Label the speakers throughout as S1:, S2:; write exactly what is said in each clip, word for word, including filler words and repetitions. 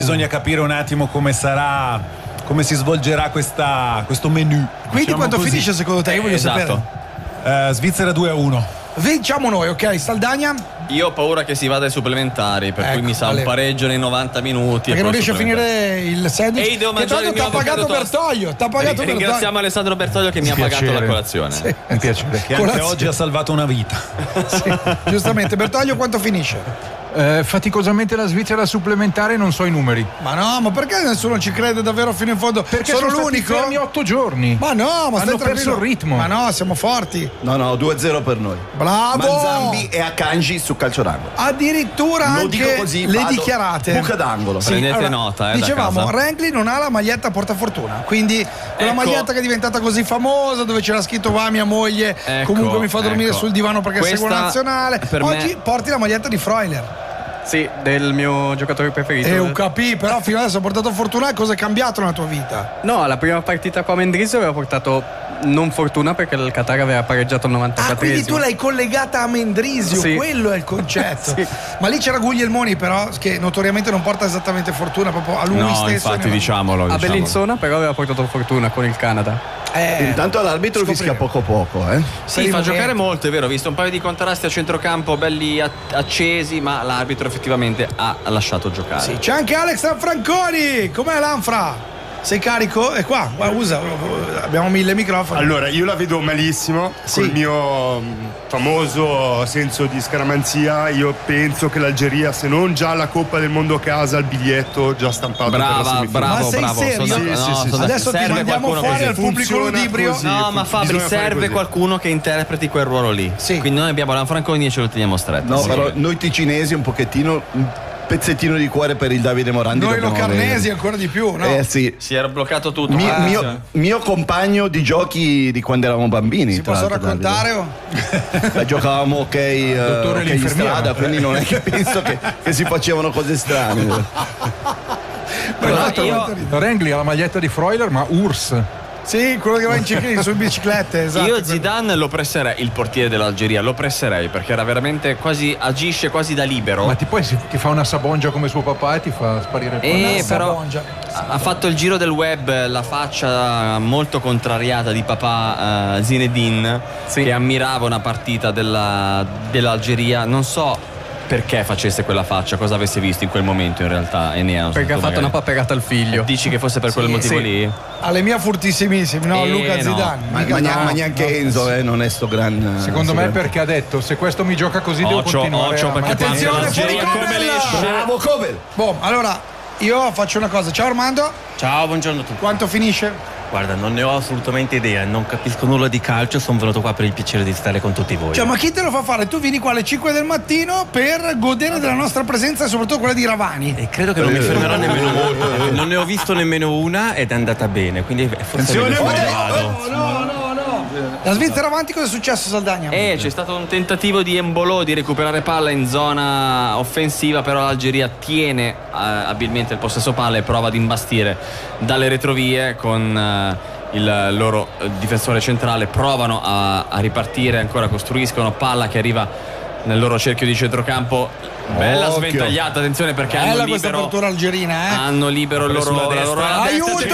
S1: Bisogna capire un attimo come sarà, come si svolgerà questa, questo menù.
S2: Quindi
S1: diciamo
S2: quanto
S1: così.
S2: finisce secondo te? Io voglio
S3: Esatto.
S2: sapere.
S1: Uh, Svizzera due a uno.
S2: Vinciamo noi, ok? Saldagna?
S3: Io ho paura che si vada ai supplementari, per
S2: Ecco,
S3: cui mi sa
S2: vale.
S3: un pareggio nei novanta minuti.
S2: Perché
S3: e
S2: non
S3: poi
S2: riesce a
S3: supplementari.
S2: finire il sandwich.
S3: E io devo
S2: che
S3: mangiare il
S2: tanto
S3: mio
S2: t'ha pagato
S3: avocado toast.
S2: Bertoglio. T'ha pagato
S3: Ringraziamo
S2: Bertoglio.
S3: Alessandro Bertoglio che mi ha pagato
S4: Piacere.
S3: la colazione.
S2: Sì.
S4: Mi piace.
S1: Che anche
S2: Colazione.
S1: oggi ha salvato una vita.
S2: Sì, giustamente. Bertoglio quanto finisce?
S4: Eh, faticosamente la Svizzera supplementare, non so i numeri.
S2: Ma no, ma perché nessuno ci crede davvero fino in fondo?
S4: Perché
S2: sono,
S4: sono
S2: l'unico?
S4: stati fermi otto giorni.
S2: Ma no, ma stai
S4: Hanno perso
S2: tranquillo.
S4: il ritmo.
S2: Ma no, siamo forti.
S5: No, no, due a zero per noi.
S2: Bravo!
S5: Manzambi e Akanji su calcio d'angolo.
S2: Addirittura
S5: Lo
S2: anche
S5: dico così,
S2: le
S5: vado.
S2: dichiarate.
S5: Buca d'angolo.
S3: Prendete nota, eh, da
S2: Dicevamo,
S3: casa.
S2: Rangli non ha la maglietta portafortuna, quindi quella
S3: Ecco.
S2: maglietta che è diventata così famosa, dove c'era scritto va mia moglie,
S3: Ecco,
S2: comunque mi fa dormire
S3: ecco.
S2: sul divano perché
S3: Questa,
S2: seguo la nazionale.
S3: per
S2: Oggi
S3: me-
S2: porti la maglietta di Freuler.
S6: Sì, del mio giocatore preferito.
S2: E un capì, però fino adesso ha portato fortuna. Cosa è cambiato nella tua vita?
S6: No, la prima partita qua a Mendrisio aveva portato non fortuna perché il Qatar aveva pareggiato al
S2: Ah,
S6: novantaquattresimo.
S2: quindi tu l'hai collegata a Mendrisio,
S6: Sì.
S2: quello è il concetto.
S6: Sì.
S2: Ma lì c'era Guglielmoni, però, che notoriamente non porta esattamente fortuna proprio a lui
S3: No,
S2: stesso.
S3: infatti,
S2: ne-
S3: diciamolo.
S6: A
S3: diciamolo.
S6: Bellinzona però aveva portato fortuna con il Canada.
S2: Eh,
S5: Intanto l'arbitro
S2: scoprire.
S5: fischia poco poco, eh.
S3: Sì,
S2: Per il
S3: fa
S2: momento.
S3: giocare molto, è vero. Ho visto un paio di contrasti a centrocampo belli a- accesi, ma l'arbitro effettivamente ha lasciato giocare.
S2: Sì, c'è anche Alex Lanfranconi. Com'è l'Anfra? Sei carico? È qua, qua usa, abbiamo mille microfoni.
S7: Allora, io la vedo malissimo,
S2: Sì.
S7: col mio mh, famoso senso di scaramanzia. Io penso che l'Algeria, se non già la Coppa del Mondo a casa, il biglietto già stampato per la
S3: Brava,
S7: semifinale.
S3: bravo,
S2: Ma sei
S3: bravo.
S2: serio?
S3: Sono
S7: Sì,
S3: d'accordo.
S7: sì,
S3: No,
S7: sì,
S3: sono
S7: sì.
S2: Adesso ti
S3: serve
S2: mandiamo
S3: qualcuno
S2: fuori
S3: così.
S2: al pubblico
S7: Funziona
S2: ludibrio.
S7: così.
S3: No, ma Fabri,
S7: Bisogna fare
S3: serve
S7: così.
S3: qualcuno che interpreti quel ruolo lì.
S2: Sì.
S3: Quindi noi abbiamo Lanfranconi e ce lo teniamo stretto.
S5: No,
S3: Sì.
S5: però noi ticinesi un pochettino, un pezzettino di cuore per il Davide Morandi.
S2: Noi
S5: dobbiamo
S2: locarnesi
S5: avere.
S2: ancora di più, no?
S5: Eh sì.
S3: Si era bloccato tutto.
S5: Mi-
S3: Ah,
S5: mio, mio compagno di giochi di quando eravamo bambini.
S2: Si
S5: tra
S2: posso
S5: l'altro,
S2: raccontare? o?
S5: Davide. Giocavamo ok, eh,
S4: dottore
S5: ok in
S4: l'infermiera.
S5: strada, quindi non è che penso che, che si facevano cose strane.
S4: Tra l'altro,
S3: io-
S4: Rangli ha la maglietta di Freuler, ma U R S.
S2: Sì, quello che va in ciclismo, su biciclette, esatto.
S3: Io Zidane lo presserei, il portiere dell'Algeria, lo presserei perché era veramente quasi, agisce quasi da libero.
S4: Ma ti, poi si- ti fa una sabongia come suo papà e ti fa sparire il
S3: Eh,
S2: Una
S3: però
S2: sabongia.
S3: ha ha fatto il giro del web la faccia molto contrariata di papà eh, Zinedine, che ammirava una partita della- dell'Algeria. Non so perché facesse quella faccia, cosa avesse visto in quel momento in realtà. Enea, non so,
S6: Perché ha
S3: tu
S6: fatto
S3: magari-
S6: una paperata al figlio.
S3: Dici che fosse per quel
S2: Sì,
S3: motivo
S6: sì.
S3: lì?
S2: Alle mie furtissimissime, no,
S3: Eh,
S2: Luca
S3: no.
S2: Zidane.
S5: Ma,
S2: mica
S5: ma neanche,
S2: no.
S5: ma neanche Enzo eh, non è sto gran.
S4: Secondo me
S5: sto gran-
S4: perché ha detto se questo mi gioca così devo
S3: Occhio,
S4: continuare
S3: occhio,
S4: a
S3: perché
S4: mantenere
S2: Attenzione,
S4: la-
S2: fuori
S3: Algeria come
S2: Cobel!
S3: l'esce.
S5: Bravo Covel!
S2: Boh, allora io faccio una cosa. Ciao Armando,
S8: Ciao, buongiorno a tutti.
S2: quanto finisce?
S8: Guarda, non ne ho assolutamente idea, non capisco nulla di calcio, sono venuto qua per il piacere di stare con tutti voi.
S2: Cioè, ma chi te lo fa fare? Tu vieni qua alle cinque del mattino per godere della nostra presenza e soprattutto quella di Ravani.
S8: E credo che non mi fermerò nemmeno molto, perché non ne ho visto nemmeno una ed è andata bene, quindi forse
S5: Attenzione,
S8: me ne
S5: oh,
S8: vado.
S2: No, no, no. La Svizzera avanti, cosa è successo, Saldagna?
S3: Eh, c'è stato un tentativo di Embolo di recuperare palla in zona offensiva, però l'Algeria tiene eh, abilmente il possesso palla e prova ad imbastire dalle retrovie con eh, il loro eh, difensore centrale. Provano a, a ripartire, ancora costruiscono palla che arriva nel loro cerchio di centrocampo. Bella
S5: Occhio.
S3: sventagliata, attenzione perché hanno
S2: Bella questa
S3: libero,
S2: apertura algerina, eh?
S3: hanno libero il loro, la loro ala destra.
S2: Aiuto!
S3: C'è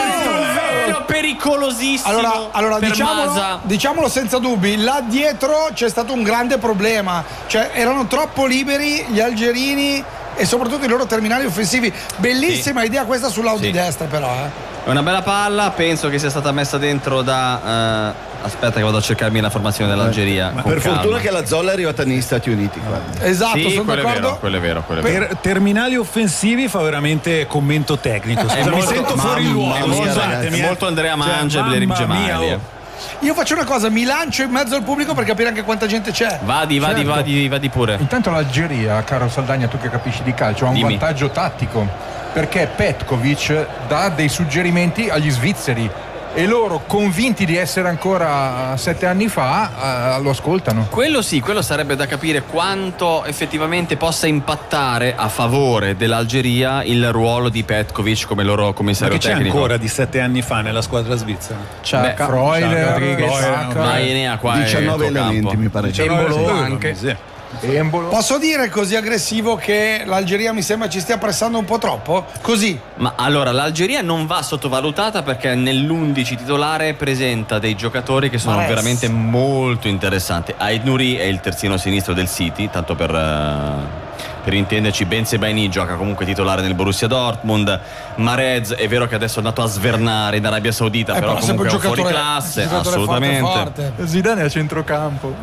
S3: un vero pericolosissimo
S2: Allora, allora
S3: per
S2: diciamolo,
S3: Masa.
S2: diciamolo senza dubbi, là dietro c'è stato un grande problema, cioè erano troppo liberi gli algerini e soprattutto i loro terminali offensivi. Bellissima idea questa sull'auto
S3: Sì.
S2: di destra però, eh.
S3: È una bella palla, penso che sia stata messa dentro da eh, aspetta che vado a cercarmi la formazione dell'Algeria.
S5: Ma
S3: con
S5: per
S3: calma.
S5: fortuna che la Zolla è arrivata negli Stati Uniti. Guarda.
S2: Esatto,
S3: Sì,
S2: sono
S3: quello è
S2: d'accordo.
S3: vero, quello è vero, quello è vero.
S1: Per terminali offensivi fa veramente commento tecnico. Scusa,
S3: È
S1: mi
S3: molto-
S1: sento fuori
S5: mamma
S1: luogo.
S5: mia,
S1: Scusatemi,
S5: ragazzi.
S1: eh.
S3: Molto Andrea
S1: Cioè,
S3: Mangel e
S1: mamma
S3: Gemali.
S1: mia, oh.
S2: Io faccio una cosa, mi lancio in mezzo al pubblico per capire anche quanta gente c'è.
S3: Vadi, vadi,
S4: Certo.
S3: vadi, vadi pure.
S4: Intanto l'Algeria, caro Saldagna, tu che capisci di calcio, ha un
S3: Dimmi.
S4: vantaggio tattico perché Petkovic dà dei suggerimenti agli svizzeri e loro, convinti di essere ancora sette anni fa, eh, lo ascoltano.
S3: Quello sì, quello sarebbe da capire quanto effettivamente possa impattare a favore dell'Algeria il ruolo di Petkovic come loro
S1: Ma
S3: commissario
S1: che c'è
S3: tecnico.
S1: ancora di sette anni fa nella squadra svizzera?
S3: Beh,
S4: Freuler,
S1: Rodriguez,
S4: Saka.
S3: Vai Enea qua è il
S5: diciannove
S3: tuo
S5: elementi
S3: campo.
S5: mi pare.
S6: Embolo
S1: Sì,
S6: anche.
S1: sì.
S4: Embolo.
S2: Posso dire così aggressivo che l'Algeria mi sembra ci stia pressando un po' troppo? Così.
S3: Ma allora l'Algeria non va sottovalutata perché nell'undici titolare presenta dei giocatori che sono
S2: Mahrez.
S3: veramente molto interessanti. Aït Nouri è il terzino sinistro del City, tanto per, uh, per intenderci. Ben Sebaini gioca comunque titolare nel Borussia Dortmund. Mahrez è vero che adesso è andato a svernare in Arabia Saudita,
S2: Eh,
S3: però
S2: però
S3: comunque è un
S2: sempre un
S3: fuori
S2: giocatore-
S3: classe,
S2: un giocatore
S3: assolutamente.
S2: forte, forte.
S4: Zidane è a centrocampo.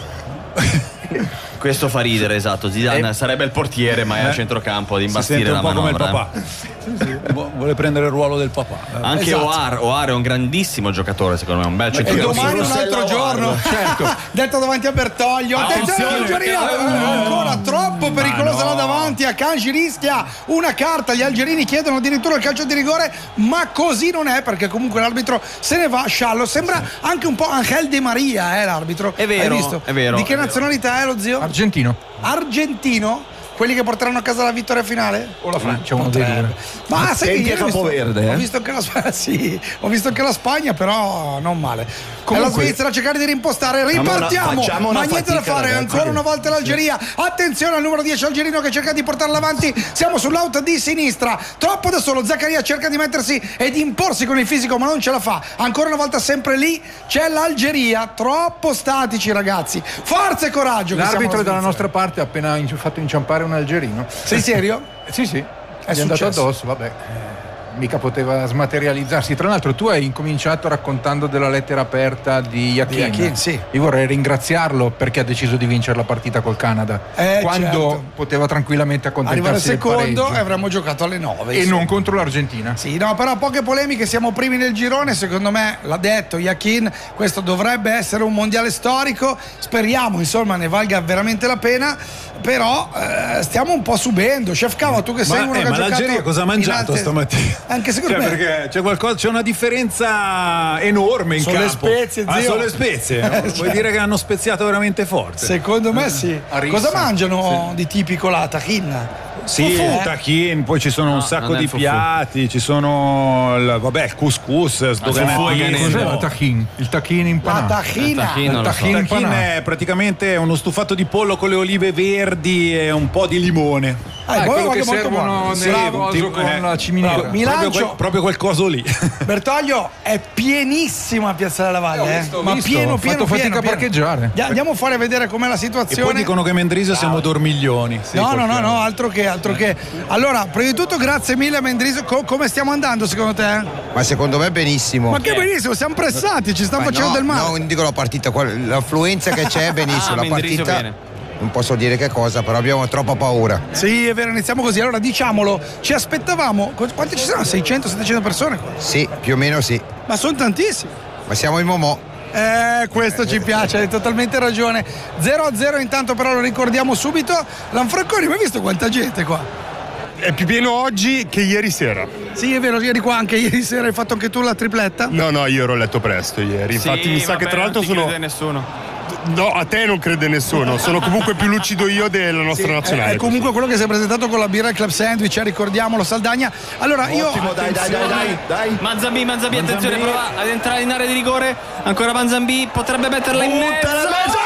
S3: Questo fa ridere, esatto. Zidane sarebbe il portiere, ma è a centrocampo ad
S1: Si
S3: imbastire
S1: sente un
S3: la
S1: po' come il
S3: manovra.
S1: papà. Vu- Vuole prendere il ruolo del papà.
S3: Anche
S2: Esatto.
S3: Oar, Oar è un grandissimo giocatore, secondo me, un bel
S2: E
S3: centrocampista.
S2: domani un altro
S5: Rossella
S2: giorno,
S5: Guarda.
S2: certo. Detto davanti a Bertoglio. Attenzione all'Algeria, ancora troppo pericolosa là davanti. Akanji rischia una carta. Gli algerini chiedono addirittura il calcio di rigore, ma così non è perché comunque l'arbitro se ne va sciallo. Sembra anche un po' Angel Di Maria, eh, l'arbitro.
S3: È vero,
S2: Hai visto?
S3: è vero,
S2: Di che
S3: è vero.
S2: nazionalità è lo zio?
S4: Argentino.
S2: Argentino? Quelli che porteranno a casa la vittoria finale?
S4: O la Francia, uno dei
S2: Potrebbe.
S4: due.
S2: Ma sai che
S5: Attenti a
S2: ieri ho visto,
S5: Capoverde,
S2: ho
S5: eh.
S2: visto che la Spagna, sì, ho visto che la Spagna però non male.
S4: Comunque-
S2: È la Svizzera a cercare di rimpostare. Ripartiamo,
S5: facciamo una
S2: ma niente da
S5: fatica,
S2: fare.
S5: ragazzi.
S2: Ancora una volta l'Algeria. Attenzione al numero dieci algerino che cerca di portarla avanti. Siamo sull'out di sinistra. Troppo da solo. Zaccaria cerca di mettersi e di imporsi con il fisico, ma non ce la fa. Ancora una volta sempre lì c'è l'Algeria. Troppo statici, ragazzi. Forza e coraggio. che siamo
S4: L'arbitro
S2: la
S4: dalla
S2: Svizzera.
S4: nostra parte ha appena in- fatto inciampare un algerino.
S2: Sei serio?
S4: Eh, Sì, sì. È,
S2: È
S4: andato
S2: successo.
S4: addosso, vabbè. eh, Mica poteva smaterializzarsi. Tra l'altro tu hai incominciato raccontando della lettera aperta di Yakin.
S2: Di Yakin, sì.
S4: Io vorrei ringraziarlo perché ha deciso di vincere la partita col Canada.
S2: Eh,
S4: quando
S2: certo.
S4: poteva tranquillamente
S2: Arriva al
S4: accontentarsi del
S2: secondo
S4: pareggio.
S2: e avremmo giocato alle nove.
S4: E
S2: insomma.
S4: non contro l'Argentina.
S2: Sì, no, però poche polemiche, siamo primi nel girone, secondo me, l'ha detto Yakin, questo dovrebbe essere un mondiale storico, speriamo insomma ne valga veramente la pena, però eh, stiamo un po' subendo. Chef Cava, tu che sei
S1: Ma,
S2: uno
S1: eh,
S2: che ha
S1: ma
S2: giocato
S1: l'Algeria cosa ha
S2: in
S1: mangiato
S2: alte-
S1: stamattina?
S2: Anche secondo
S1: Cioè,
S2: me.
S1: perché c'è qualcosa, c'è una differenza enorme in
S2: Sono le
S1: campo.
S2: spezie,
S1: Ah,
S2: zio.
S1: sono le spezie.
S2: Eh,
S1: Vuoi
S2: certo.
S1: dire che hanno speziato veramente forte?
S2: Secondo me sì.
S4: A rissa.
S2: Cosa mangiano di tipico là? Tahin?
S1: Sì,
S2: Fufu,
S1: il
S2: eh?
S1: tahin, poi ci sono
S3: No,
S1: un sacco
S3: non è
S1: di
S3: il fufu.
S1: piatti, ci sono il, vabbè, il couscous,
S3: fufu è
S1: sdoganatissimo.
S3: ghanese.
S4: Cos'è la tahin? Il tahin
S2: La
S4: impanato.
S2: tahina.
S3: Il tahin non lo so.
S4: tahin
S1: Il tahin
S4: impanato.
S1: è praticamente uno stufato di pollo con le olive verdi e un po' di limone.
S2: Ah,
S4: Ah, è
S2: poi
S4: quello
S2: guarda
S4: che
S2: molto
S4: servono
S2: buono.
S4: nel
S2: Bravo.
S4: coso
S1: tipo,
S4: con
S1: eh,
S4: la ciminiera.
S2: bravo. Mi
S1: Proprio,
S2: lancio.
S1: quel- proprio quel coso lì.
S2: Bertoglio è pienissima a Piazza della Valle,
S4: Eh, ho
S2: eh.
S4: visto, ho
S2: ma
S4: visto.
S2: pieno,
S4: Ho
S2: pieno,
S4: fatto fatica
S2: pieno,
S4: a
S2: pieno.
S4: parcheggiare.
S2: Andia- Andiamo fuori a vedere com'è la
S1: E
S2: situazione.
S1: poi dicono che Mendrisio siamo dormiglioni.
S2: No, no, no, no, altro che, altro che. Allora, prima di tutto grazie mille a Mendrisio. Co- come stiamo andando secondo te?
S9: Ma secondo me benissimo.
S2: Ma che benissimo, siamo pressati, ci stanno
S9: Ma
S2: facendo
S9: no,
S2: del male.
S9: no, non dico la partita, qual- l'affluenza che c'è è benissimo.
S3: Ah,
S9: la
S3: Mendrisio
S9: partita
S3: bene.
S9: non posso dire che cosa, però abbiamo troppa paura.
S2: Sì, è vero, iniziamo così. Allora diciamolo, ci aspettavamo. qu- Quante ci saranno? seicento settecento persone qua?
S9: Sì, più o meno sì.
S2: Ma sono tantissimi.
S9: Ma siamo in Momò.
S2: Eh, questo ci piace, hai totalmente ragione. zero a zero intanto però lo ricordiamo subito. Lanfranconi, ma hai visto quanta gente qua?
S7: È più pieno oggi che ieri sera.
S2: Sì, è vero, ieri qua anche ieri sera hai fatto anche tu la tripletta?
S7: No, no, io ero a letto presto ieri. Infatti
S3: Sì,
S7: mi sa
S3: vabbè,
S7: che tra l'altro
S3: non ti
S7: sono.
S3: crede nessuno.
S7: No, a te non crede nessuno. Sono comunque più lucido io della nostra
S2: È,
S7: nazionale.
S2: è comunque quello che si è presentato con la birra e il club sandwich, eh, ricordiamolo, Saldagna. Allora io.
S5: Ottimo, dai, dai, dai, dai, dai.
S3: Manzambi, Manzambi, attenzione, prova ad entrare in area di rigore. Ancora Manzambi, potrebbe metterla in mezzo.
S5: Buttala in mezzo,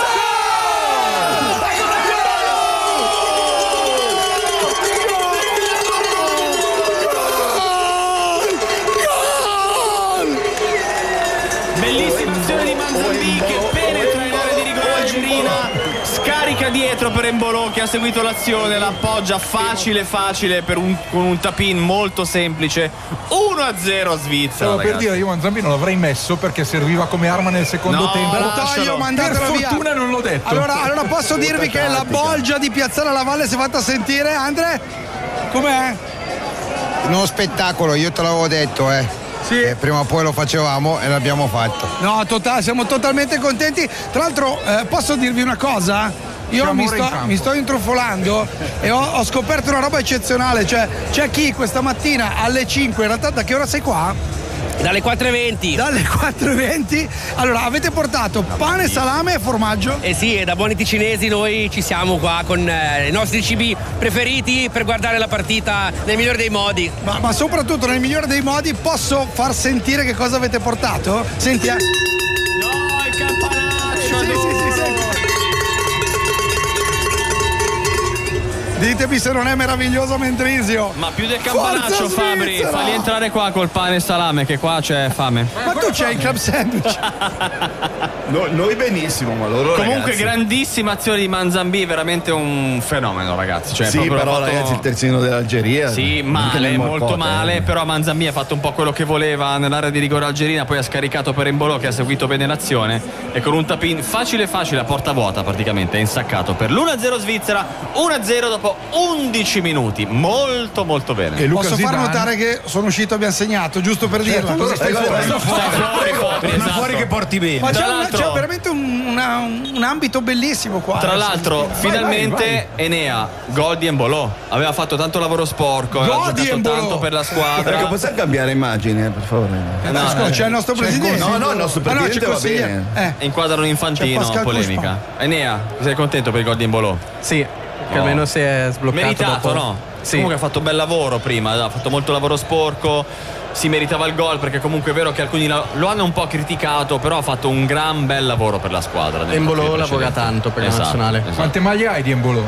S3: Bellissima azione di Manzambi che penetra in area di rigore algerina. Scarica dietro per Embolo che ha seguito l'azione, la appoggia facile facile per un, con un tap-in molto semplice. uno a zero Svizzera,
S4: Stavo per
S3: ragazzi.
S4: dire, io Manzambi non l'avrei messo perché serviva come arma nel secondo
S3: No,
S4: tempo.
S2: Bertoglio, mandatelo
S4: Per
S2: via.
S4: fortuna non l'ho detto.
S2: Allora, allora posso dirvi che la bolgia di Piazzale alla Valle si è fatta sentire, Andre? Com'è?
S9: Uno spettacolo, io te l'avevo detto, eh.
S2: Sì.
S9: Eh, prima o poi lo facevamo e l'abbiamo fatto.
S2: No, totale, siamo totalmente contenti. Tra l'altro, eh, posso dirvi una cosa? Io
S4: C'è
S2: mi
S4: amore in
S2: sto,
S4: campo.
S2: mi sto intrufolando e ho, ho scoperto una roba eccezionale. Cioè, c'è chi questa mattina alle cinque, in realtà da che ora sei qua?
S10: Dalle quattro e venti.
S2: Dalle quattro e venti. Allora, avete portato pane, salame e formaggio?
S10: Eh sì, e da buoni ticinesi noi ci siamo qua con eh, i nostri cibi preferiti per guardare la partita nel migliore dei modi.
S2: Ma, ma soprattutto nel migliore dei modi posso far sentire che cosa avete portato? Senti, eh.
S3: No, il campanaccio.
S2: Sì, sì, sì, sì. Ditemi se non è meraviglioso Mendrisio.
S3: Ma più del campanaccio, Fabri, fagli entrare qua col pane e salame, che qua c'è fame.
S2: Ma tu c'hai il club sandwich?
S5: No, noi benissimo, ma loro
S3: Comunque
S5: ragazzi.
S3: grandissima azione di Manzambì, veramente un fenomeno, ragazzi. Cioè,
S5: sì,
S3: proprio
S5: però
S3: fatto...
S5: ragazzi il terzino dell'Algeria.
S3: Sì,
S5: anche
S3: male,
S5: nel
S3: molto
S5: Morcote,
S3: male,
S5: eh.
S3: però Manzambì ha fatto un po' quello che voleva nell'area di rigore algerina, poi ha scaricato per Embolo che ha seguito bene l'azione e con un tapin facile facile a porta vuota praticamente è insaccato per l'uno a zero Svizzera, uno a zero dopo undici minuti, molto molto bene.
S2: E Posso far notare che sono uscito e abbiamo segnato, giusto per dirla. Cosa stai fuori?
S3: Stai fuori, fuori,
S1: Torna
S3: esatto.
S1: fuori che porti bene.
S2: Ma
S3: Tra
S2: c'è, un,
S3: l'altro-
S2: c'è veramente un, una- un ambito bellissimo qua.
S3: Tra l'altro,
S2: Vai,
S3: finalmente
S2: vai, vai.
S3: Enea, gol di Embolo. Aveva fatto tanto lavoro sporco, aveva
S2: Gol di
S3: giocato
S2: Embolo.
S3: tanto per la squadra.
S5: Ecco, possiamo cambiare immagine, per favore?
S2: Eh, Ascolta, c'è il nostro presidente.
S5: No, no, il nostro
S2: Ah, no, c'è
S5: presidente va
S2: consigliere.
S5: bene.
S2: Eh.
S3: Inquadrano
S2: C'è
S3: Infantino,
S2: Pascal
S3: polemica. Enea, sei contento per il gol di Embolo?
S6: Sì, che
S3: No.
S6: almeno si è sbloccato.
S3: Meritato,
S6: dopo.
S3: no?
S6: Sì.
S3: Comunque ha fatto bel lavoro prima, ha fatto molto lavoro sporco, si meritava il gol perché comunque è vero che alcuni lo lo hanno un po' criticato, però ha fatto un gran bel lavoro per la squadra. nel
S6: Embolo
S3: partito
S6: lavora
S3: precedente.
S6: tanto per la
S3: Esatto,
S6: nazionale.
S3: esatto.
S4: Quante maglie hai di Embolo?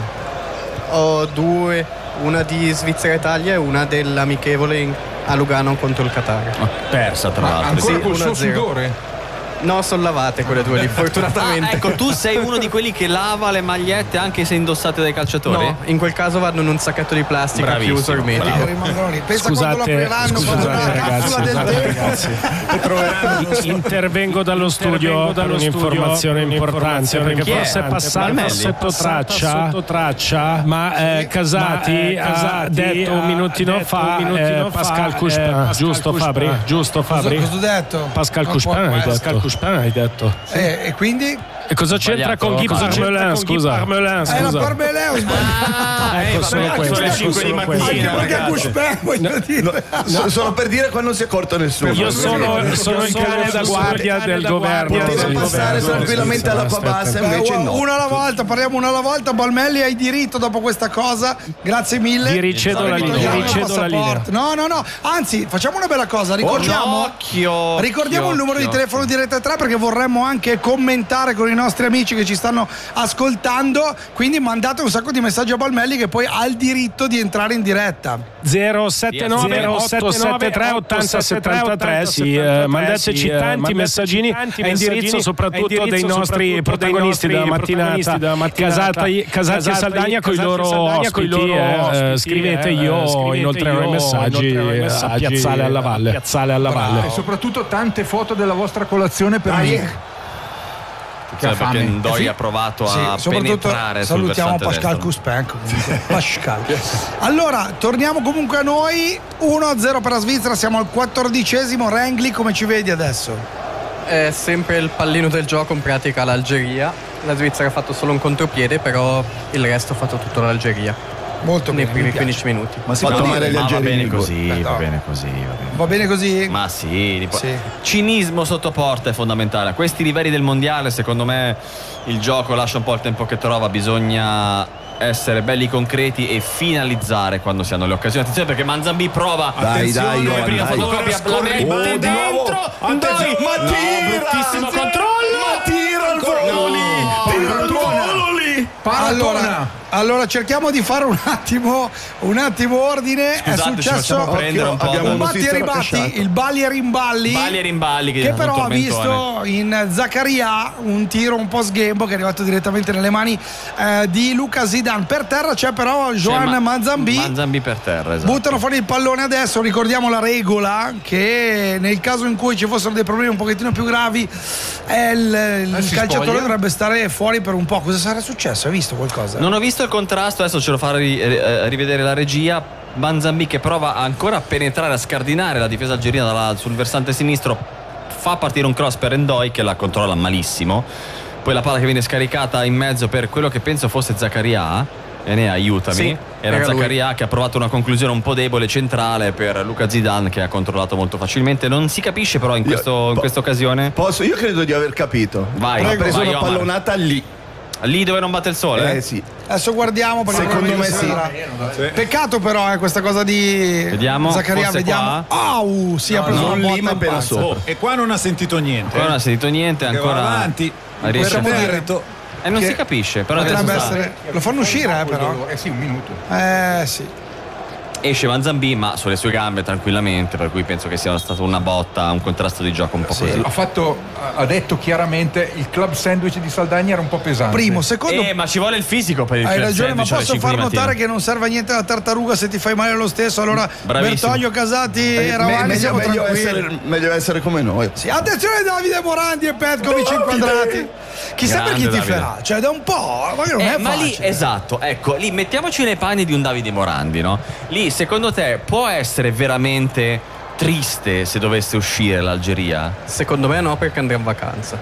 S6: Ho due, una di Svizzera-Italia e una dell'amichevole in- a Lugano contro il Qatar.
S3: Persa tra l'altro.
S4: Ancora
S6: Sì,
S4: col suo
S6: uno a zero.
S4: sudore?
S6: No, sono lavate quelle due lì, fortunatamente.
S3: Ah, ecco, tu sei uno di quelli che lava le magliette anche se indossate dai calciatori?
S6: No, in quel caso vanno in un sacchetto di plastica
S3: Bravissimo,
S6: chiuso ermetico.
S2: Che rimangono lì. Pensa
S11: Scusate,
S2: quando lo apriranno,
S11: scusate,
S2: quando la
S11: ragazzi,
S2: capsula del
S11: scusate,
S2: tempo.
S11: ragazzi. Intervengo dallo studio per un'informazione importante perché
S3: Chi è?
S11: forse è passata
S3: Palmelli?
S11: sotto traccia, sotto traccia ma eh, Casati,
S2: Ma, eh,
S11: ha
S2: Casati
S11: detto un
S2: ha
S11: minutino
S2: detto
S11: fa,
S2: un minutino
S11: eh,
S2: fa,
S11: Pascal
S2: eh,
S11: Couchepin,
S2: Pascal
S11: giusto
S2: Couchepin.
S11: Fabri? Giusto Fabri?
S2: Cosa ho detto?
S11: Pascal
S2: Non
S11: Couchepin
S2: può
S11: hai
S2: essere.
S11: detto. Couchepin hai detto.
S2: Eh, e quindi?
S11: E cosa c'entra
S3: Sbagliato.
S11: con Guy
S3: Cosa c'entra
S11: Parmelin,
S2: con Guy
S11: scusa?
S2: Parmelin,
S11: Parmelin,
S2: Eh, la
S11: scusa.
S2: Parmelin ho sbagliato.
S3: Ah,
S11: Ecco,
S3: eh,
S11: solo
S3: vabbè,
S11: questo,
S3: sono le
S11: ecco,
S3: cinque di
S11: solo
S3: mattina.
S11: questo.
S2: Anche perché
S3: ragazzi.
S2: Couchepin, voglio dire.
S5: So- solo per dire qua non si è accorto nessuno.
S11: Io sono, sono il cane da guardia del governo.
S5: Poteva
S11: del
S5: passare
S11: governo.
S5: tranquillamente alla
S11: Aspetta.
S5: Pabassa,
S2: Beh,
S5: invece
S2: u-
S5: no.
S2: Uno alla volta, parliamo uno alla volta. Balmelli hai diritto dopo questa cosa. Grazie mille.
S11: Vi ricedo la
S2: Vi
S11: linea,
S2: togliamo
S11: vi
S2: il
S11: ricedo la linea.
S2: passaporto. No, no, no. Anzi, facciamo una bella cosa. Ricordiamo,
S3: occhio,
S2: ricordiamo
S3: occhio,
S2: il numero di
S3: occhio.
S2: telefono di Rete tre perché vorremmo anche commentare con i nostri amici che ci stanno ascoltando. Quindi mandate un sacco di messaggi a Balmelli che poi ha il diritto di entrare in diretta.
S11: zero sette nove otto sette tre otto zero sette tre sì, eh, mandateci tanti messaggini a indirizzo soprattutto dei nostri protagonisti della mattinata, Casati, Casati e Saldagna con i loro ospiti, eh, eh, scrivete, io inoltrerò i messaggi a Piazzale alla Valle, Piazzale alla Valle.
S4: E soprattutto tante foto della vostra colazione per
S2: Dai.
S4: Nick.
S3: Cioè,
S4: ha
S3: perché
S4: fame.
S3: Ndoi
S2: Eh sì.
S3: ha provato
S2: Sì,
S3: a
S2: soprattutto
S3: penetrare sul
S2: salutiamo
S3: versante
S2: Pascal
S3: destro.
S2: Couchepin comunque. Pascal. Allora, torniamo comunque a noi. uno a zero per la Svizzera, siamo al quattordicesimo. Rengli, come ci vedi adesso?
S6: È sempre il pallino del gioco in pratica l'Algeria. La Svizzera ha fatto solo un contropiede, però il resto ha fatto tutto l'Algeria.
S2: Molto
S6: nei
S2: bene,
S6: primi
S2: mi piace.
S6: quindici minuti.
S5: Ma si
S3: Ma
S5: può
S3: no,
S5: dire gli
S3: ma va
S5: algerini
S3: bene così,
S2: Beh,
S3: va
S2: no.
S3: bene così, va bene.
S2: Va bene così?
S3: Ma sì, tipo-
S2: Sì.
S3: cinismo sotto porta è fondamentale. A questi livelli del mondiale, secondo me, il gioco lascia un po' il tempo che trova. Bisogna essere belli concreti e finalizzare quando si hanno le occasioni. Attenzione perché Manzambì prova.
S5: Dai, dai,
S3: come
S5: Johan,
S3: prima
S5: dai.
S3: fotocopia, la mette
S5: Oh, di
S3: dentro.
S5: nuovo. Attenzione,
S3: Dai.
S5: ma
S3: No,
S5: tira!
S3: bruttissimo controllo.
S5: Ma tira il volo lì! Tira il volo lì!
S2: Allora, allora cerchiamo di fare un attimo un attimo ordine.
S3: Scusate,
S2: è
S3: ci
S2: successo
S3: facciamo prendere un po'
S5: abbiamo
S3: da-
S5: un
S2: batti e
S5: notizia
S2: ribatti,
S5: rovesciata.
S2: il balli e rimballi.
S3: Balli e rimballi che,
S2: che
S3: sono un
S2: però ha
S3: tormentone.
S2: visto in Zaccaria un tiro un po' sghembo che è arrivato direttamente nelle mani eh, di Luca Zidane. Per terra c'è però
S3: Cioè,
S2: Joan
S3: Ma-
S2: Manzambì.
S3: Manzambì per terra, esatto.
S2: Buttano fuori il pallone adesso, ricordiamo la regola che nel caso in cui ci fossero dei problemi un pochettino più gravi eh, il, il
S4: si
S2: calciatore
S4: spoglia?
S2: dovrebbe stare fuori per un po'. Cosa sarà successo? Hai visto qualcosa?
S3: Non ho visto il contrasto, adesso ce lo farà ri- eh, rivedere la regia. Manzambì che prova ancora a penetrare, a scardinare la difesa algerina dalla- sul versante sinistro, fa partire un cross per Ndoi che la controlla malissimo, poi la palla che viene scaricata in mezzo per quello che penso fosse Zaccaria. Enea, aiutami.
S6: Sì,
S3: era
S6: era lui.
S3: Zaccaria che ha provato una conclusione un po' debole centrale per Luca Zidane che ha controllato molto facilmente. Non si capisce però in,
S5: Io-
S3: questo, in
S5: po-
S3: questa occasione.
S5: Posso? Io credo di aver capito.
S3: Vai,
S5: ha preso
S3: vai,
S5: una
S3: Omar.
S5: pallonata lì.
S3: Lì dove non batte il sole?
S5: Eh sì.
S2: Adesso guardiamo perché
S5: Secondo
S2: probabilmente
S5: me
S2: si vedrà. Peccato però eh, questa cosa di
S3: Vediamo,
S2: Zaccaria,
S3: forse
S2: vediamo.
S3: qua?
S2: Au, si è preso
S5: non
S2: una
S5: lì,
S2: botta
S5: ma
S2: in
S5: appena
S2: pancia.
S5: sopra.
S1: Oh, e qua non ha sentito niente.
S3: Ancora non ha sentito niente,
S1: Che va
S3: ancora
S1: avanti.
S3: riesce a
S1: Questo
S3: fare-
S1: merito.
S3: E non
S2: che
S3: si capisce, però
S2: potrebbe
S3: adesso sta-
S2: essere. Lo fanno uscire, eh, però.
S4: Eh sì, un minuto.
S2: Eh sì.
S3: esce Manzambì ma sulle sue gambe tranquillamente, per cui penso che sia stata una botta, un contrasto di gioco un po'
S4: Sì,
S3: così.
S4: ha fatto, ha detto chiaramente il club sandwich di Saldagna era un po' pesante.
S2: Primo, secondo.
S3: Eh, ma ci vuole il fisico per il
S2: Hai
S3: club
S2: ragione, ma
S3: sandwich alle
S2: posso
S3: cinque
S2: far
S3: di mattina.
S2: notare che non serve a niente la tartaruga se ti fai male lo stesso. Allora,
S3: Bravissimo.
S2: Bertoglio, Casati e
S5: Eh,
S2: Ravani
S5: meglio,
S2: siamo
S5: meglio
S2: tranquilli.
S5: essere, meglio essere come noi.
S2: Sì, attenzione Davide Morandi e Petkovic inquadrati. Chissà per chi
S3: Grande
S2: tiferà,
S3: Davide.
S2: cioè da un po', magari non
S3: Eh,
S2: è
S3: ma lì,
S2: facile.
S3: esatto, ecco, lì mettiamoci nei panni di un Davide Morandi, no? Lì, secondo te, può essere veramente triste se dovesse uscire l'Algeria?
S6: Secondo me no, perché andrà in vacanza.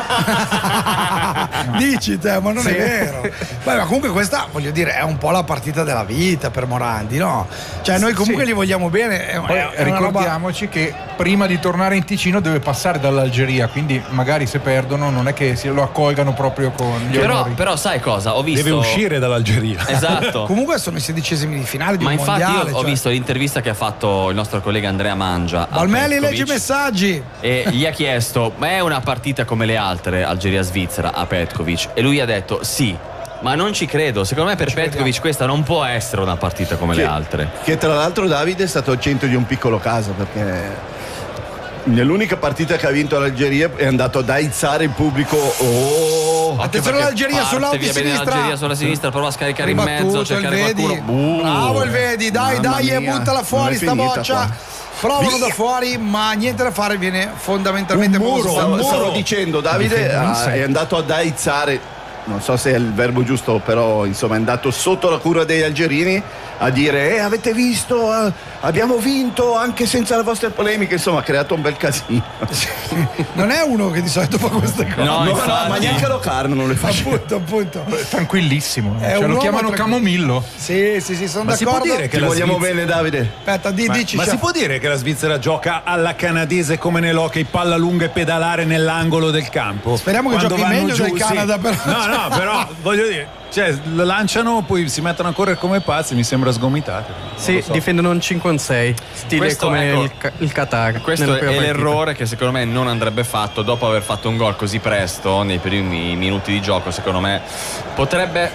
S2: Dici te, ma non
S6: Sì.
S2: è vero. Beh, ma comunque questa, voglio dire, è un po' la partita della vita per Morandi, no? Cioè noi comunque
S4: Sì.
S2: gli vogliamo bene. È,
S4: Poi
S2: è una roba.
S4: ricordiamoci che prima di tornare in Ticino deve passare dall'Algeria, quindi magari se perdono non è che se lo accolgano proprio con gli
S3: Però,
S4: onori.
S3: però sai cosa? Ho visto...
S1: Deve uscire dall'Algeria.
S3: Esatto.
S2: Comunque sono i sedicesimi di finale di
S3: Ma
S2: un
S3: infatti
S2: mondiale.
S3: io ho
S2: cioè.
S3: visto l'intervista che ha fatto il nostro collega Andrea Mangia a
S2: Balmelli
S3: Petkovic,
S2: legge i messaggi.
S3: e gli ha chiesto: ma è una partita come le altre, Algeria-Svizzera, a Petkovic? E lui ha detto sì, ma non ci credo. Secondo me per Petkovic questa non può essere una partita come
S5: Che-
S3: le altre.
S5: Che tra l'altro Davide è stato al centro di un piccolo caso, perché nell'unica partita che ha vinto l'Algeria è andato ad aizzare il pubblico. Oh,
S2: Attenzione all'Algeria
S3: Parte
S2: sull'auto
S3: via
S2: di
S3: bene
S2: sinistra.
S3: l'Algeria sulla sinistra, prova a scaricare in mezzo,
S2: Ribattuto,
S3: cercare
S2: il Vedi.
S3: qualcuno. Uh.
S2: Bravo il Vedi, dai,
S5: Mamma
S2: dai, e
S5: mia,
S2: buttala
S5: non
S2: fuori
S5: è
S2: sta
S5: finita
S2: boccia.
S5: qua.
S2: Provano da fuori, ma niente da fare, viene fondamentalmente
S5: un muro,
S2: posto.
S5: stavo, stavo dicendo, Davide
S4: Difende un
S5: ah,
S4: sei.
S5: è andato ad aizzare, non so se è il verbo giusto, però insomma è andato sotto la cura degli algerini a dire eh, avete visto, eh, abbiamo vinto anche senza le vostre polemiche, insomma ha creato un bel casino.
S2: Non è uno che di solito fa queste cose.
S3: No,
S5: No,
S3: infatti.
S5: ma neanche Locarno non le fa.
S2: Appunto, appunto.
S4: Tranquillissimo,
S2: È
S4: cioè,
S2: un
S4: lo
S2: uomo
S4: chiamano
S2: tranquillo.
S4: camomillo.
S2: Sì, sì, sì, sono
S1: Ma si può
S2: d'accordo.
S1: dire che
S5: Ti
S1: la
S5: vogliamo
S1: Svizzera-
S5: bene, Davide?
S2: Aspetta, di,
S1: Ma,
S2: dici.
S1: ma
S2: chef.
S1: si può dire che la Svizzera gioca alla canadese come nell'hockey, palla lunga e pedalare nell'angolo del campo?
S2: Speriamo che
S1: Quando
S2: giochi
S1: vanno
S2: meglio
S1: giù,
S2: del
S1: sì.
S2: Canada, però.
S1: No, no, però voglio dire, cioè lo lanciano, poi si mettono a correre come pazzi, mi sembra sgomitati. Non
S6: Sì,
S1: lo so.
S6: difendono un cinque sei, stile
S3: Questo,
S6: come
S3: ecco,
S6: il, Ca- il Qatar.
S3: Questo
S6: nella
S3: è
S6: prima partita.
S3: l'errore che secondo me non andrebbe fatto dopo aver fatto un gol così presto nei primi minuti di gioco. Secondo me potrebbe.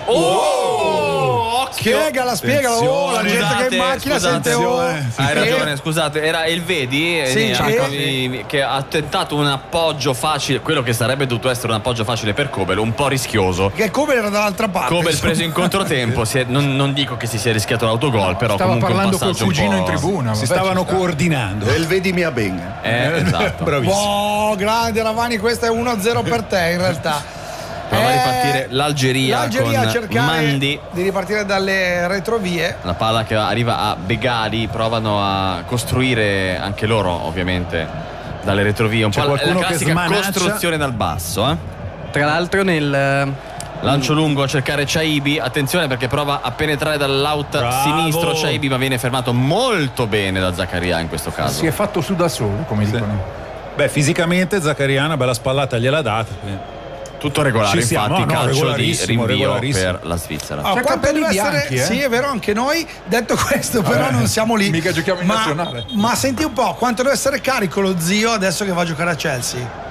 S3: Oh! Occhio!
S2: Spiegala, spiegala. Oh, la gente che è in macchina
S3: scusate,
S2: sente. Oh.
S3: Hai
S2: Sì.
S3: ragione, scusate, era il Vedi
S2: Sì,
S3: eh,
S2: sì.
S3: che, che ha tentato un appoggio facile, quello che sarebbe dovuto essere un appoggio facile per Kobel, un po' rischioso.
S2: Che come era dall'altra parte.
S3: Kobel
S2: insomma.
S3: preso in controtempo, si è- non, non dico che si sia rischiato l'autogol, però
S4: Stava
S3: comunque un
S4: parlando col
S3: passaggio un
S4: cugino in
S3: po'-
S4: tribuna.
S1: Si
S4: vabbè,
S1: stavano
S4: ci sta.
S1: coordinando.
S5: E il vedi mia ben.
S3: Eh, esatto.
S1: Bravissimo.
S2: Oh, grande Ravani, questo è uno a zero per te in realtà.
S3: Prova a
S2: Eh,
S3: ripartire l'Algeria,
S2: L'Algeria a
S3: con
S2: cercare
S3: Mandi.
S2: di ripartire dalle retrovie.
S3: La palla che arriva a Begadi, provano a costruire anche loro, ovviamente, dalle retrovie. Un
S1: C'è
S3: po' la,
S1: qualcuno
S3: la
S1: che
S3: classica
S1: smanaccia.
S3: costruzione dal basso. Eh?
S6: Tra l'altro nel
S3: Lancio lungo a cercare Chaibi. Attenzione perché prova a penetrare dall'out
S1: Bravo.
S3: sinistro Chaibi, ma viene fermato molto bene da Zaccaria in questo caso.
S4: Si è fatto su da solo, come dicono.
S1: Beh, fisicamente Zaccaria una bella spallata gliel'ha data. quindi.
S3: Tutto regolare,
S1: Ci siamo,
S3: infatti,
S1: no,
S3: calcio di
S1: regolarissimo,
S3: rinvio
S1: regolarissimo.
S3: per la Svizzera.
S2: Ah,
S4: C'ha
S2: qua
S4: capelli
S2: deve essere-
S4: bianchi, eh?
S2: Sì, è vero, anche noi. Detto questo, però
S4: Vabbè,
S2: non siamo lì.
S4: mica giochiamo in
S2: ma,
S4: nazionale.
S2: ma senti un po', quanto deve essere carico lo zio adesso che va a giocare a Chelsea?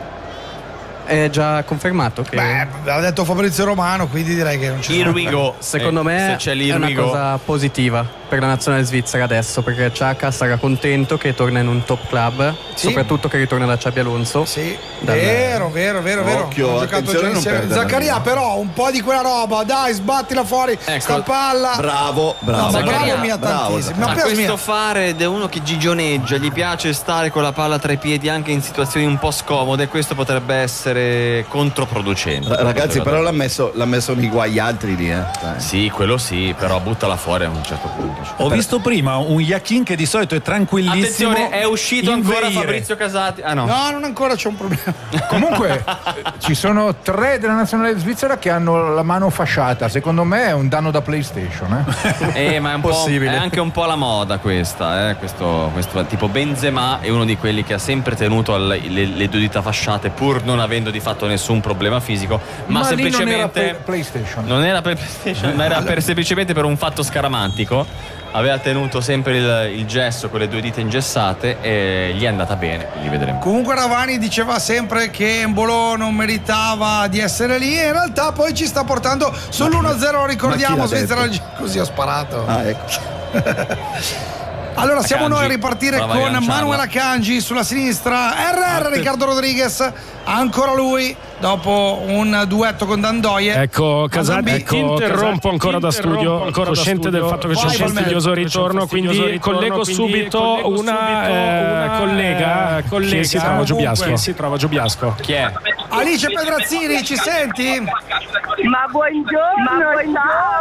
S6: è già confermato che
S2: Beh, l'ha detto Fabrizio Romano, quindi direi che non ci
S3: Here we go.
S6: secondo
S3: Eh,
S6: me
S3: se c'è
S6: è
S3: l'here
S6: una
S3: we go.
S6: cosa positiva per la nazionale svizzera adesso, perché Xhaka sarà contento che torna in un top club,
S2: Sì.
S6: soprattutto che ritorna da Xabi Alonso.
S2: Sì,
S6: Dal-
S2: vero, vero, vero, vero.
S5: Occhio,
S2: Hanno giocato
S5: attenzione
S2: già
S5: a non
S2: insieme.
S5: perdere la
S2: Zaccaria,
S5: linea.
S2: però, un po' di quella roba, dai, sbattila fuori,
S3: Ecco.
S2: sta palla.
S5: Bravo, bravo.
S2: No, ma
S3: Zaccaria,
S2: bravo mia
S5: bravo,
S2: tantissimo.
S5: Zaccaria.
S2: Ma
S3: Ma
S2: per
S3: questo
S2: mia.
S3: fare ed è uno che gigioneggia, gli piace stare con la palla tra i piedi anche in situazioni un po' scomode, questo potrebbe essere controproducente.
S5: Ragazzi, però l'ha messo, l'ha messo nei guai altri lì, eh. Dai.
S3: Sì, quello sì, però buttala fuori a un certo punto.
S1: Ho visto prima un Yakin che di solito è tranquillissimo.
S3: Attenzione, è uscito ancora
S1: inveire.
S3: Fabrizio Casati. Ah no.
S2: No, non ancora c'è un problema.
S4: Comunque eh, ci sono tre della nazionale svizzera che hanno la mano fasciata. Secondo me è un danno da PlayStation. Eh?
S3: Eh, ma è, un po',
S6: Possibile.
S3: è anche un po' la moda questa, eh? questo, questo tipo Benzema è uno di quelli che ha sempre tenuto alle- le, le due dita fasciate pur non avendo di fatto nessun problema fisico, ma,
S4: Ma lì non era
S3: semplicemente
S4: per PlayStation.
S3: non era per PlayStation, ma era per, semplicemente per un fatto scaramantico. aveva tenuto sempre il, il gesso con le due dita ingessate e gli è andata bene, quindi vedremo.
S2: Comunque Ravani diceva sempre che Embolo non meritava di essere lì e in realtà poi ci sta portando sull'uno a zero, ricordiamo, Svizzera, così ho sparato.
S5: Ah, ecco.
S2: Allora siamo
S3: Akanji.
S2: noi a ripartire
S3: Prova a
S2: con
S3: rilanciarla.
S2: Manuel Akanji sulla sinistra, R R Riccardo Rodriguez, ancora lui dopo un duetto con Dandoye.
S11: Ecco Casati, ecco, interrompo ancora da studio, ancora cosciente del fatto che c'è un fastidioso ritorno, quindi collego subito una, eh, collega, collega che si trova giù Biasco. Si trova giù Biasco.
S3: Chi è?
S2: Alice Pedrazzini, ci senti?
S12: Ma buongiorno,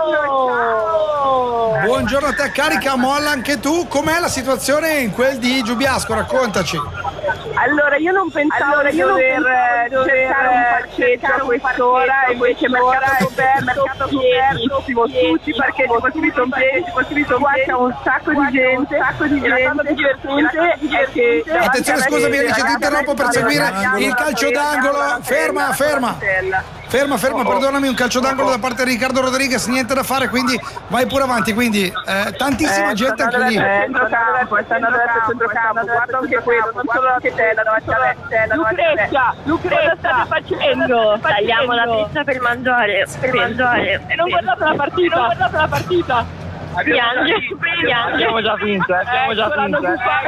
S12: ciao!
S2: Buongiorno a te, carica molla anche tu. Com'è la situazione in quel di Giubiasco? Raccontaci.
S12: Allora io non pensavo allora, io di dover, dover cercare un parcheggio a quest'ora, invece mercato coperto, pienissimo, tutti perché ci costruito un piede, qua c'è un sacco di gente, un sacco di gente, la cosa divertente è che...
S2: Attenzione, scusami Alice, ti interrompo per seguire il calcio d'angolo. Ferma, ferma. Ferma, ferma, perdonami, un calcio d'angolo da parte di Riccardo Rodriguez, niente da fare, quindi vai pure avanti, quindi eh, tantissima
S12: eh,
S2: gente anche lì.
S12: Centrocampo, stanno adesso centrocampo, guarda anche quello, non solo la tela davanti a me. Lucrezia, Lucrezia, cosa state facendo? Tagliamo la pizza per mangiare, per mangiare. E non guardate la partita, non guardate la partita. Piange, piange.
S13: Abbiamo già vinto, eh, abbiamo già vinto.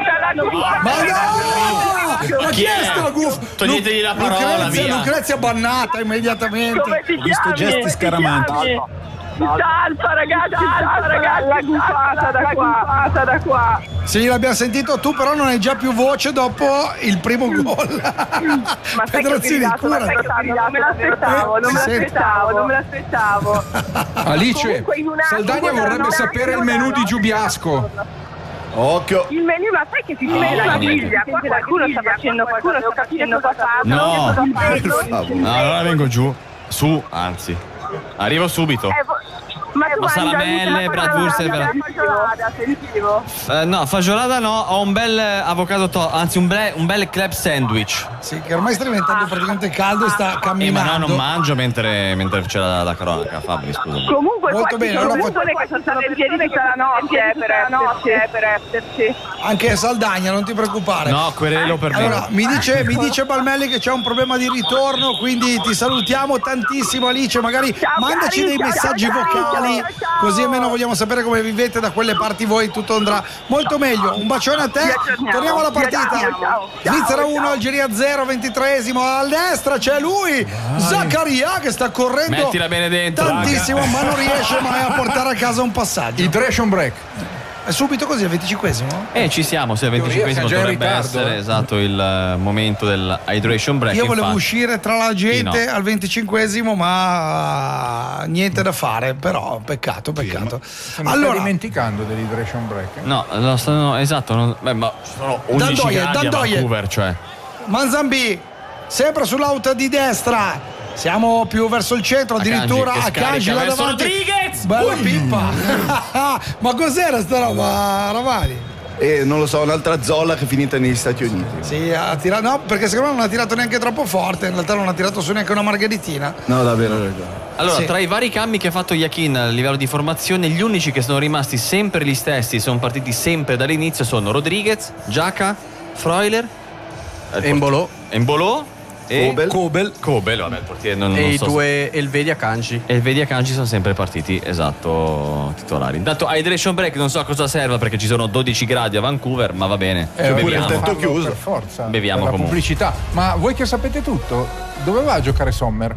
S2: Ma no! Ma chi è sta guffa?
S3: Toglietegli la parola,
S2: Lucrezia,
S3: via.
S2: Lucrezia bannata immediatamente.
S12: Come ti
S1: Ho visto
S12: chiami?
S1: gesti scaramanti.
S12: Salta ragazzi, salta ragazzi, la gufata da qua, gufata da qua.
S2: Sì, l'abbiamo sentito, tu però non hai già più voce dopo il primo gol.
S12: Ma
S2: Pedrazzini, cura.
S12: non me l'aspettavo, non me l'aspettavo, non me l'aspettavo.
S4: Alice,
S12: Comunque, in un attimo
S4: Saldagna vorrebbe
S12: erano-
S4: sapere il menù di Giubiasco.
S5: Occhio.
S12: Il menù, ma sai che si sente la griglia? Qua qualcuno sta facendo qualcosa, sto facendo qualcosa.
S3: No.
S12: No,
S3: No, allora vengo giù, su, anzi. Arrivo subito.
S12: Ma tu mangi
S3: Salamelle, bratwurst e
S12: la fagiolata, sentivo.
S3: Eh, no, fagiolata no, ho un bel avocado to- anzi un, ble- un bel club sandwich.
S2: Sì, che ormai sta diventando praticamente caldo e sta
S3: Eh, ma
S2: camminando.
S3: no, non mangio mentre, mentre c'è la, la cronaca, Fabri, scusa.
S12: Comunque
S2: Molto
S12: qua
S2: bene,
S12: ci sono
S2: allora
S12: persone che sono state in piedi tutta la notte eh, per esserci, per esserci.
S2: Anche Saldagna, non ti preoccupare.
S3: No, querelo per me.
S2: Allora, mi dice, mi dice Balmelli che c'è un problema di ritorno, quindi ti salutiamo tantissimo Alice, magari
S12: Ciao,
S2: mandaci dei
S12: Carica,
S2: messaggi
S12: ciao, Carica,
S2: vocali,
S12: ciao.
S2: così almeno vogliamo sapere come vivete da quelle parti voi, tutto andrà molto meglio. Un bacione a te,
S12: Ci aggiorniamo.
S2: torniamo alla partita.
S12: Ciao, ciao.
S2: Svizzera
S12: Ciao,
S2: uno,
S12: ciao.
S2: Algeria zero, ventitreesimo, a destra c'è lui, Zaccaria che sta correndo
S3: Mettila bene dentro.
S2: tantissimo, ma non riesce mai a portare a casa un passaggio.
S4: Hydration break.
S2: È subito così, al venticinquesimo?
S3: Eh, ci siamo, se al venticinquesimo
S4: Teoria, siamo
S3: dovrebbe
S4: già in ritardo,
S3: essere
S4: eh.
S3: esatto il eh, momento del hydration break.
S2: Io volevo
S3: infatti.
S2: uscire tra la gente
S3: Sì, no.
S2: al venticinquesimo, ma niente da fare. Però, peccato, peccato.
S4: Se ne
S2: allora,
S4: stai dimenticando dell'hydration break.
S3: No, no, stanno, esatto, non, beh, ma ci sono undici
S2: Dandoye,
S3: gradi a
S2: Dandoye.
S3: Vancouver, cioè.
S2: Manzambi, sempre sull'auto di destra. Siamo più verso il centro, addirittura
S3: Akanji,
S2: a
S3: che
S2: Kanji
S3: scarica
S2: là
S3: verso
S2: davanti.
S3: Rodriguez.
S2: Bella pippa. Ma cos'era sta roba, Ravani?
S5: E non lo so, un'altra zolla che è finita negli Stati Uniti.
S2: Sì, ha tirato, no, perché secondo me non ha tirato neanche troppo forte. In realtà non ha tirato su neanche una margheritina.
S5: No, davvero, ragione.
S3: Allora,
S2: Sì.
S3: tra i vari cambi che ha fatto Yakin a livello di formazione, gli unici che sono rimasti sempre gli stessi, sono partiti sempre dall'inizio, sono Rodriguez, Giaca, Freuler,
S6: Embolo
S3: Embolo e
S5: Kobel.
S2: Kobel.
S3: Kobel, vabbè, il portiere non,
S6: e
S3: non
S6: i
S3: so
S6: due Elvedi Akanji.
S3: E il Vedi Akanji sono sempre partiti, esatto, titolari. Intanto hydration break non so a cosa serva perché ci sono dodici gradi a Vancouver, ma va bene.
S4: Eh,
S3: Beviamo.
S4: oppure il tetto
S5: chiuso.
S4: chiuso per forza.
S3: Beviamo
S4: per la
S3: comunque.
S4: pubblicità. Ma voi che sapete tutto, dove va a giocare Sommer?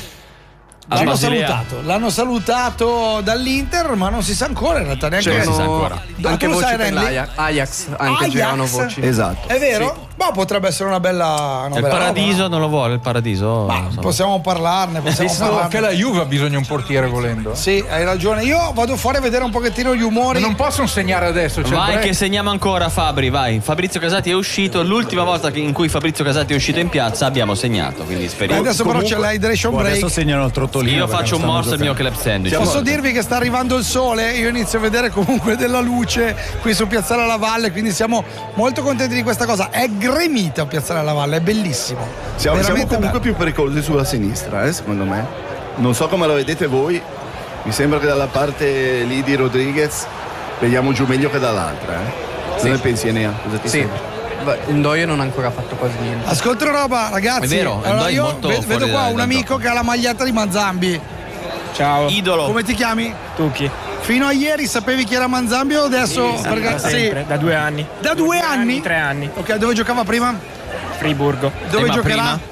S3: A
S2: L'hanno
S3: Basilea.
S2: salutato, l'hanno salutato dall'Inter, ma non si sa ancora in realtà neanche.
S3: Cioè, si sa ancora.
S6: Anche
S2: Tu lo
S6: voci
S2: sai,
S6: per
S2: Randy?
S6: l'Ajax. Ajax, anche
S2: Ajax?
S6: girano voci.
S5: Esatto.
S2: È vero? Ma potrebbe essere una bella. Una
S3: Il
S2: bella
S3: paradiso
S2: roba.
S3: non lo vuole, il paradiso.
S2: Ma
S3: non so.
S2: possiamo parlarne, possiamo
S4: Visto
S2: parlarne.
S4: che la Juve ha bisogno di un portiere volendo.
S2: Sì, hai ragione. Io vado fuori a vedere un pochettino gli umori.
S4: Ma non possono segnare adesso. C'è il
S3: Vai
S4: break.
S3: che segniamo ancora Fabri, vai. Fabrizio Casati è uscito, l'ultima volta che- in cui Fabrizio Casati è uscito in piazza abbiamo segnato, quindi
S2: E
S3: speriamo.
S2: adesso però c'è l'hydration break.
S1: Adesso segnano il trottolino.
S3: Io
S1: perché
S3: faccio un
S1: non
S3: morso al
S1: stanno
S3: mio club sandwich.
S2: Posso dirvi che sta arrivando il sole, io inizio a vedere comunque della luce qui su Piazzale alla Valle, quindi siamo molto contenti di questa cosa. È gremita Piazzale alla Valle, è bellissimo.
S5: Siamo, siamo
S2: Veramente
S5: comunque
S2: bello.
S5: più pericolosi sulla sinistra, eh, secondo me. Non so come la vedete voi. Mi sembra che dalla parte lì di Rodriguez vediamo giù meglio che dall'altra. Eh. Cosa
S6: Sì.
S5: ne pensi, Enea? Cosa ti
S6: Sì.
S5: sembra?
S6: Beh, il Ndoye non ha ancora fatto quasi niente.
S2: Ascolta una roba, ragazzi.
S3: È vero,
S2: allora
S3: Ndoye è
S2: io
S3: molto
S2: ve-
S3: fuori
S2: vedo qua
S3: dal-
S2: un
S3: dal
S2: amico
S3: gioco.
S2: che ha la maglietta di Manzambi.
S11: Ciao.
S3: Idolo.
S2: Come ti chiami?
S11: Tucchi.
S2: Fino a ieri sapevi chi era Manzambi o adesso?
S11: Sì,
S2: Perché-
S11: da sempre, da due anni.
S2: Da due anni?
S11: Tre anni.
S2: Ok, dove giocava prima?
S11: Friburgo.
S2: Dove
S3: Eh, ma
S2: giocherà?
S3: prima?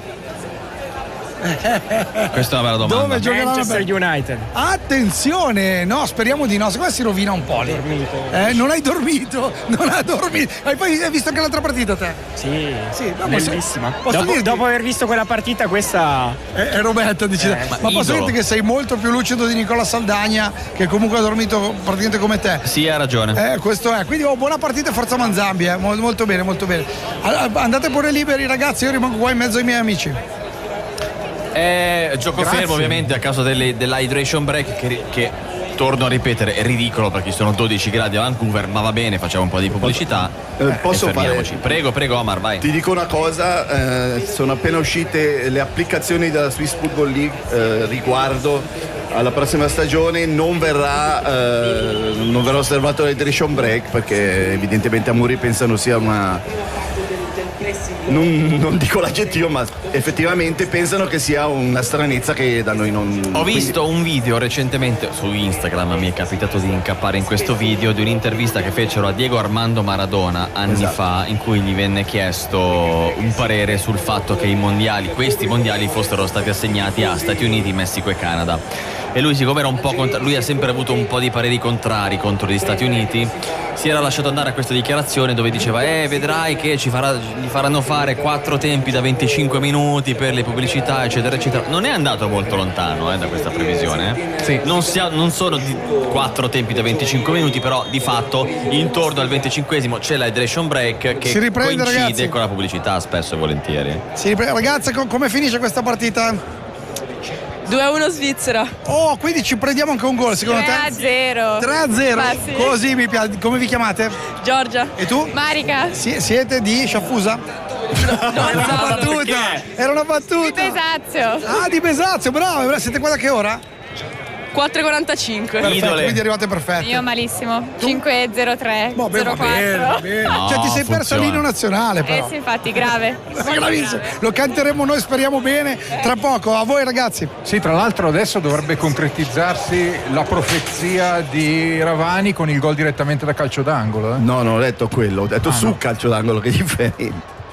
S3: Questa è una bella domanda.
S2: Dove giocherà?
S11: Manchester United.
S2: Attenzione, no, speriamo di no, secondo me si rovina un po' lì. Eh, non hai dormito, non hai dormito. Hai poi hai visto anche l'altra partita te?
S11: Sì,
S2: Sì, no, posso-
S11: bellissima.
S2: posso
S11: Dopo,
S2: dirti-
S11: dopo aver visto quella partita, questa.
S2: Eh, eh, Roberto dice,
S11: Eh,
S2: ma,
S3: ma
S2: posso
S3: idolo.
S2: dirti che sei molto più lucido di Nicola Saldagna, che comunque ha dormito praticamente come te.
S3: Sì, ha ragione.
S2: Eh, questo è, quindi oh, buona partita e forza Manzambi, eh. Mol- molto bene, molto bene. Allora, andate pure liberi ragazzi, io rimango qua in mezzo ai miei amici.
S3: Eh, gioco
S2: Grazie.
S3: fermo ovviamente a causa delle- dell'hydration break che, che torno a ripetere è ridicolo perché ci sono dodici gradi a Vancouver, ma va bene, facciamo un po' di pubblicità.
S5: Eh, posso
S3: e fermiamoci.
S5: fare-
S3: Prego, prego Omar, vai.
S5: Ti dico una cosa, eh, sono appena uscite le applicazioni della Swiss Football League eh, riguardo alla prossima stagione, non verrà, eh, non verrà osservato l'hydration break perché evidentemente a Muri pensano sia una... Non, non dico l'aggettivo, ma effettivamente pensano che sia una stranezza che da noi non...
S3: Ho visto un video recentemente su Instagram, mi è capitato di incappare in questo video di un'intervista che fecero a Diego Armando Maradona anni
S5: Esatto.
S3: fa, in cui gli venne chiesto un parere sul fatto che i mondiali, questi mondiali fossero stati assegnati a Stati Uniti, Messico e Canada. E lui, siccome era un po' contra- lui ha sempre avuto un po' di pareri contrari contro gli Stati Uniti, si era lasciato andare a questa dichiarazione dove diceva eh vedrai che ci farà- gli faranno fare quattro tempi da venticinque minuti per le pubblicità eccetera eccetera. Non è andato molto lontano eh, da questa previsione, eh.
S6: Sì.
S3: non, si ha- non sono di quattro tempi da venticinque minuti, però di fatto intorno al venticinquesimo c'è l'hydration break che
S2: Si riprende,
S3: coincide
S2: ragazzi.
S3: con la pubblicità spesso e volentieri.
S2: Sì, ragazzi, co- come finisce questa partita?
S14: due a uno Svizzera.
S2: Oh, quindi ci prendiamo anche un gol secondo
S14: tre a
S2: te?
S14: zero.
S2: tre a zero.
S14: Ma sì.
S2: Così mi piace. Come vi chiamate?
S14: Giorgia.
S2: E tu?
S14: Marica.
S2: Si- siete di Sciaffusa?
S14: Non
S2: Era una
S14: so.
S2: battuta! Era una battuta!
S14: Di Pesazio.
S2: Ah, di Pesazio, bravo! bravo. Siete qua da che ora?
S14: quattro e quarantacinque.
S2: Perfetto, quindi arrivate perfette.
S15: Io malissimo. cinque zero tre
S2: Boh, beh,
S15: zero
S2: va bene, va
S15: quattro.
S2: bene.
S3: No,
S2: Cioè ti sei perso
S3: funziona.
S2: l'inno nazionale però.
S15: Eh sì, infatti, grave.
S2: È gravissimo. Lo canteremo noi, speriamo bene. Tra poco, a voi ragazzi.
S4: Sì, tra l'altro adesso dovrebbe concretizzarsi la profezia di Ravani con il gol direttamente da calcio d'angolo. Eh?
S5: No, non ho detto quello, ho detto
S4: Ah,
S5: su
S4: no.
S5: calcio d'angolo, che è differente.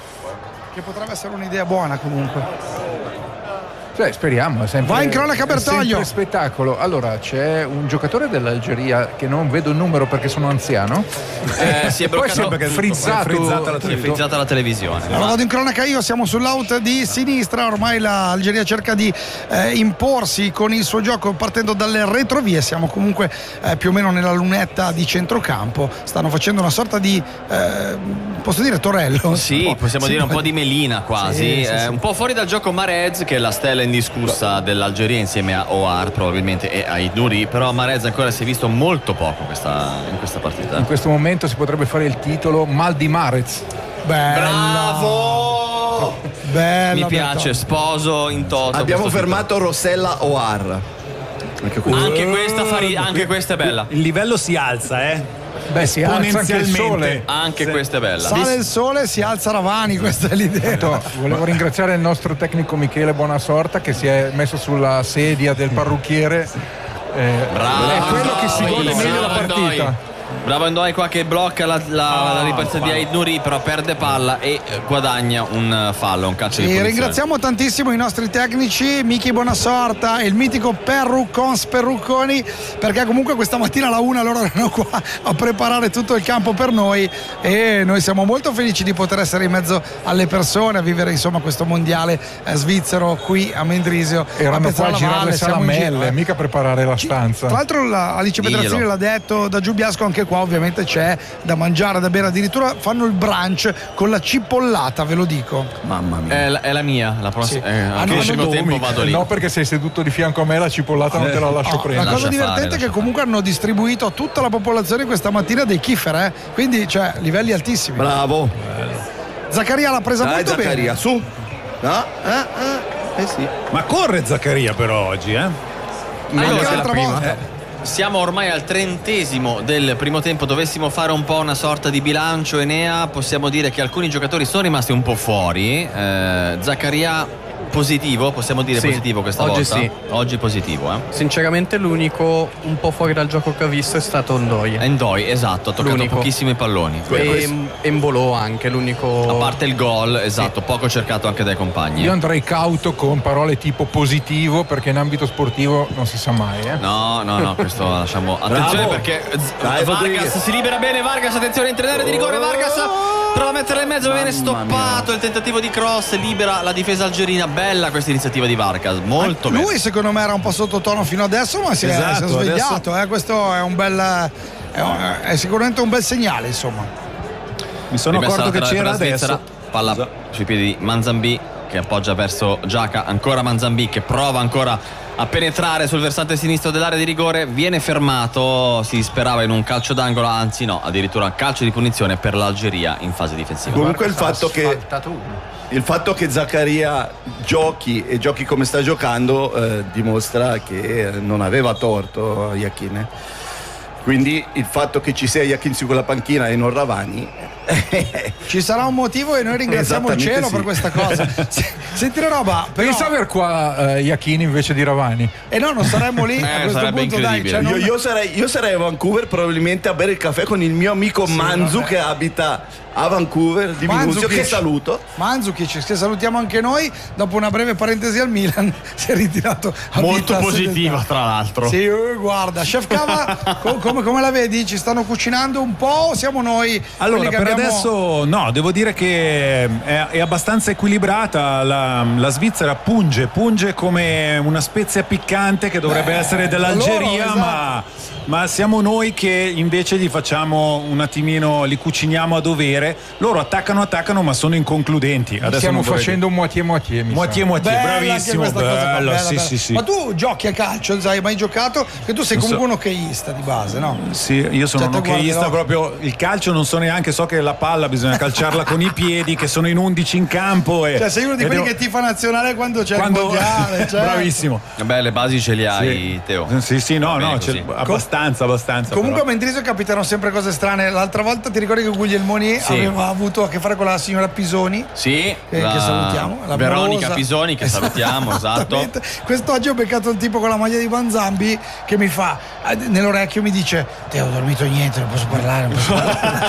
S2: Che potrebbe essere un'idea buona comunque.
S4: Cioè, speriamo, è sempre,
S2: Vai in cronaca,
S4: è
S2: Bertoglio.
S4: sempre spettacolo. Allora, c'è un giocatore dell'Algeria che non vedo il numero perché sono anziano.
S3: Eh, si è
S4: Poi
S3: bloccato
S4: è
S3: tutto,
S4: frizzato,
S1: è frizzata la
S3: si è frizzata la televisione.
S2: Allora vado in cronaca io, siamo sull'out di sinistra, ormai l'Algeria cerca di eh, imporsi con il suo gioco partendo dalle retrovie, siamo comunque eh, più o meno nella lunetta di centrocampo, stanno facendo una sorta di, eh, posso dire Torello?
S3: Sì,
S2: Un po'.
S3: possiamo
S2: Sì,
S3: dire un
S2: ma-
S3: po' di melina quasi,
S2: Sì, sì,
S3: eh,
S2: sì.
S3: un po' fuori dal gioco Marez che è la stella indiscussa dell'Algeria insieme a Ouar probabilmente e a Idnouri, però Marez ancora si è visto molto poco questa, in questa partita.
S4: In questo momento si potrebbe fare il titolo Mal di Marez.
S3: Bravo!
S2: Bella,
S3: Mi piace,
S2: Bertone.
S3: sposo in toto.
S5: Abbiamo
S3: questo
S5: fermato Rossella Oar. Anche
S3: titolo. Anche questa, fa ri- anche questa è bella.
S1: Il livello si alza, eh?
S4: Beh, si alza anche il
S1: Esponenzialmente.
S4: sole.
S3: Anche questa è bella.
S2: Sale il sole, si alza Ravani, questa è l'idea.
S4: Certo, volevo ringraziare il nostro tecnico Michele Buonasorta che si è messo sulla sedia del parrucchiere. Eh,
S3: Bravo,
S4: è quello che si gode
S3: bravo,
S4: meglio la
S3: bravo,
S4: partita.
S3: Ndoi. Bravo Ndoi qua che blocca la, la, la ripartita di Idnouri, però perde palla e eh, guadagna un fallo, un calcio di
S2: E
S3: punizione.
S2: ringraziamo tantissimo i nostri tecnici, Miki Buonasorta e il mitico Perruccons Perrucconi, perché comunque questa mattina alla una loro erano qua a preparare tutto il campo per noi e noi siamo molto felici di poter essere in mezzo alle persone, a vivere insomma questo mondiale eh, svizzero qui a Mendrisio.
S4: Erano
S2: a
S4: qua a
S2: Pezzala
S4: girare
S2: Valle,
S4: le
S2: siamo in giro,
S4: salamelle,
S2: eh.
S4: mica preparare la stanza.
S2: Tra l'altro la Alice
S3: Diglielo.
S2: Pedrazzini l'ha detto, da Giubiasco anche qua ovviamente c'è da mangiare, da bere, addirittura fanno il brunch con la cipollata, ve lo dico.
S5: Mamma mia.
S3: È la, è la mia, la prossima.
S2: Sì.
S3: Eh,
S2: Ah,
S3: anche
S2: no,
S3: il secondo
S2: no,
S3: tempo
S4: Mi-
S3: vado lì.
S4: No, perché sei seduto di fianco a me, la cipollata non te la lascio
S2: Oh,
S4: prendere.
S2: la cosa
S3: Lascia
S2: divertente
S3: fare,
S2: è che
S3: lascia
S2: comunque hanno distribuito a tutta la popolazione questa mattina dei kiffer, eh? Quindi cioè livelli altissimi.
S5: Bravo.
S2: Zaccaria l'ha presa
S5: Dai
S2: molto
S5: Zaccaria,
S2: bene.
S5: su. No? Eh, eh. Eh sì.
S1: Ma corre Zaccaria però oggi, eh?
S5: Meglio
S2: Anche
S5: che la
S2: l'altra
S5: prima.
S2: volta.
S5: Eh.
S3: siamo ormai al trentesimo del primo tempo. Dovessimo fare un po' una sorta di bilancio, Enea, possiamo dire che alcuni giocatori sono rimasti un po' fuori. eh, Zaccaria positivo, possiamo dire
S6: Sì,
S3: positivo questa
S6: oggi
S3: volta?
S6: sì.
S3: Oggi positivo, eh?
S6: Sinceramente l'unico un po' fuori dal gioco che ho visto è stato Ndoye.
S3: Ndoye, esatto, ha toccato
S6: L'unico.
S3: pochissimi palloni.
S6: E Embolo anche, l'unico.
S3: A parte il gol, esatto, poco cercato anche dai compagni.
S4: Io andrei cauto con parole tipo positivo, perché in ambito sportivo non si sa mai. Eh?
S3: No, no, no, questo lasciamo. Attenzione,
S4: Bravo.
S3: perché Z-
S4: Dai,
S3: Vargas
S4: Rodriguez.
S3: si libera bene. Vargas, attenzione, entra in area di rigore. Vargas prova a metterla in mezzo, ma viene stoppato. Il tentativo di cross libera la difesa algerina. Bella questa iniziativa di Vargas, molto bene.
S2: Lui secondo me era un po' sottotono fino adesso, ma si è,
S3: Esatto,
S2: si è svegliato.
S3: adesso-
S2: eh. Questo è un bel. È, un- è sicuramente un bel segnale, insomma.
S1: Mi sono
S3: Rimessa
S1: accorto che
S3: laterale
S1: c'era
S3: per la Svizzera.
S1: adesso.
S3: Palla sui piedi di Manzambì che appoggia verso Giaca. Ancora Manzambì che prova ancora a penetrare sul versante sinistro dell'area di rigore. Viene fermato, si sperava in un calcio d'angolo, anzi no, addirittura calcio di punizione per l'Algeria in fase difensiva.
S5: Comunque il fatto che il fatto che Zaccaria giochi e giochi come sta giocando eh, dimostra che eh, non aveva torto Iachine. Quindi il fatto che ci sia Iachine su quella panchina e non Ravani
S2: Ci sarà un motivo e noi ringraziamo il
S5: Esattamente
S2: cielo
S5: sì.
S2: per questa cosa. Se- Senti una roba, però.
S4: Pensa aver qua eh, Iachini invece di Ravani.
S2: E no, non saremmo lì a questo punto, dai. Cioè, non-
S5: io, io sarei, io sarei a Vancouver probabilmente a bere il caffè con il mio amico
S2: Sì,
S5: Manzu
S2: vabbè.
S5: che abita a Vancouver di Minuzio, che saluto.
S2: Manzukic, che salutiamo anche noi. Dopo una breve parentesi al Milan, si è ritirato a
S3: Molto
S2: vita
S3: positiva,
S2: sedentaria.
S3: tra l'altro.
S2: Sì, eh, guarda, Chef Cava, co- come, come la vedi? Ci stanno cucinando un po' o siamo noi?
S1: Allora,
S2: quelli che
S1: per
S2: abbiamo-
S1: adesso no, devo dire che è, è abbastanza equilibrata. La, la Svizzera punge, punge come una spezia piccante che dovrebbe
S2: Beh,
S1: essere dell'Algeria,
S2: loro, esatto.
S1: ma, ma siamo noi che invece gli facciamo un attimino, li cuciniamo a dovere. Loro attaccano, attaccano, ma sono inconcludenti. Adesso
S4: Stiamo
S1: non vorrei
S4: facendo un moitié moitié. mi
S1: Moitié
S4: sa.
S1: moitié,
S2: Bella anche
S1: bravissimo,
S2: questa cosa qua,
S1: bello,
S2: bella,
S1: sì,
S2: bella.
S1: sì, sì.
S2: Ma tu giochi a calcio, hai mai giocato? Che tu sei
S1: Non so.
S2: comunque un hockeyista di base, no?
S1: Sì, io sono
S2: Cioè,
S1: un
S2: te guardi
S1: hockeista,
S2: l'occhio.
S1: proprio il calcio non so neanche, so che la palla bisogna calciarla con i piedi, che sono in undici in campo e,
S2: Cioè, sei uno di
S1: e
S2: quelli
S1: devo-
S2: che tifa nazionale quando c'è
S1: Quando-
S2: il mondiale. Cioè.
S1: Bravissimo.
S3: Beh, le basi ce le hai,
S1: Sì.
S3: Teo.
S1: Sì, sì, no,
S3: Va bene
S1: no,
S3: così.
S1: c'è- abbastanza, abbastanza.
S2: Comunque a
S1: però.
S2: Mendrisio capitano sempre cose strane. L'altra volta ti ricordi che Guglielmoni
S3: Sì.
S2: aveva avuto a che fare con la signora Pisoni?
S3: Sì,
S2: Che-
S3: la-
S2: che salutiamo, la
S3: Veronica
S2: morosa.
S3: Pisoni che salutiamo, esatto.
S2: Esattamente. Quest'oggi ho beccato il tipo con la maglia di Manzambi che mi fa eh, nell'orecchio, mi dice: Teo, ho dormito niente, non posso parlare, non posso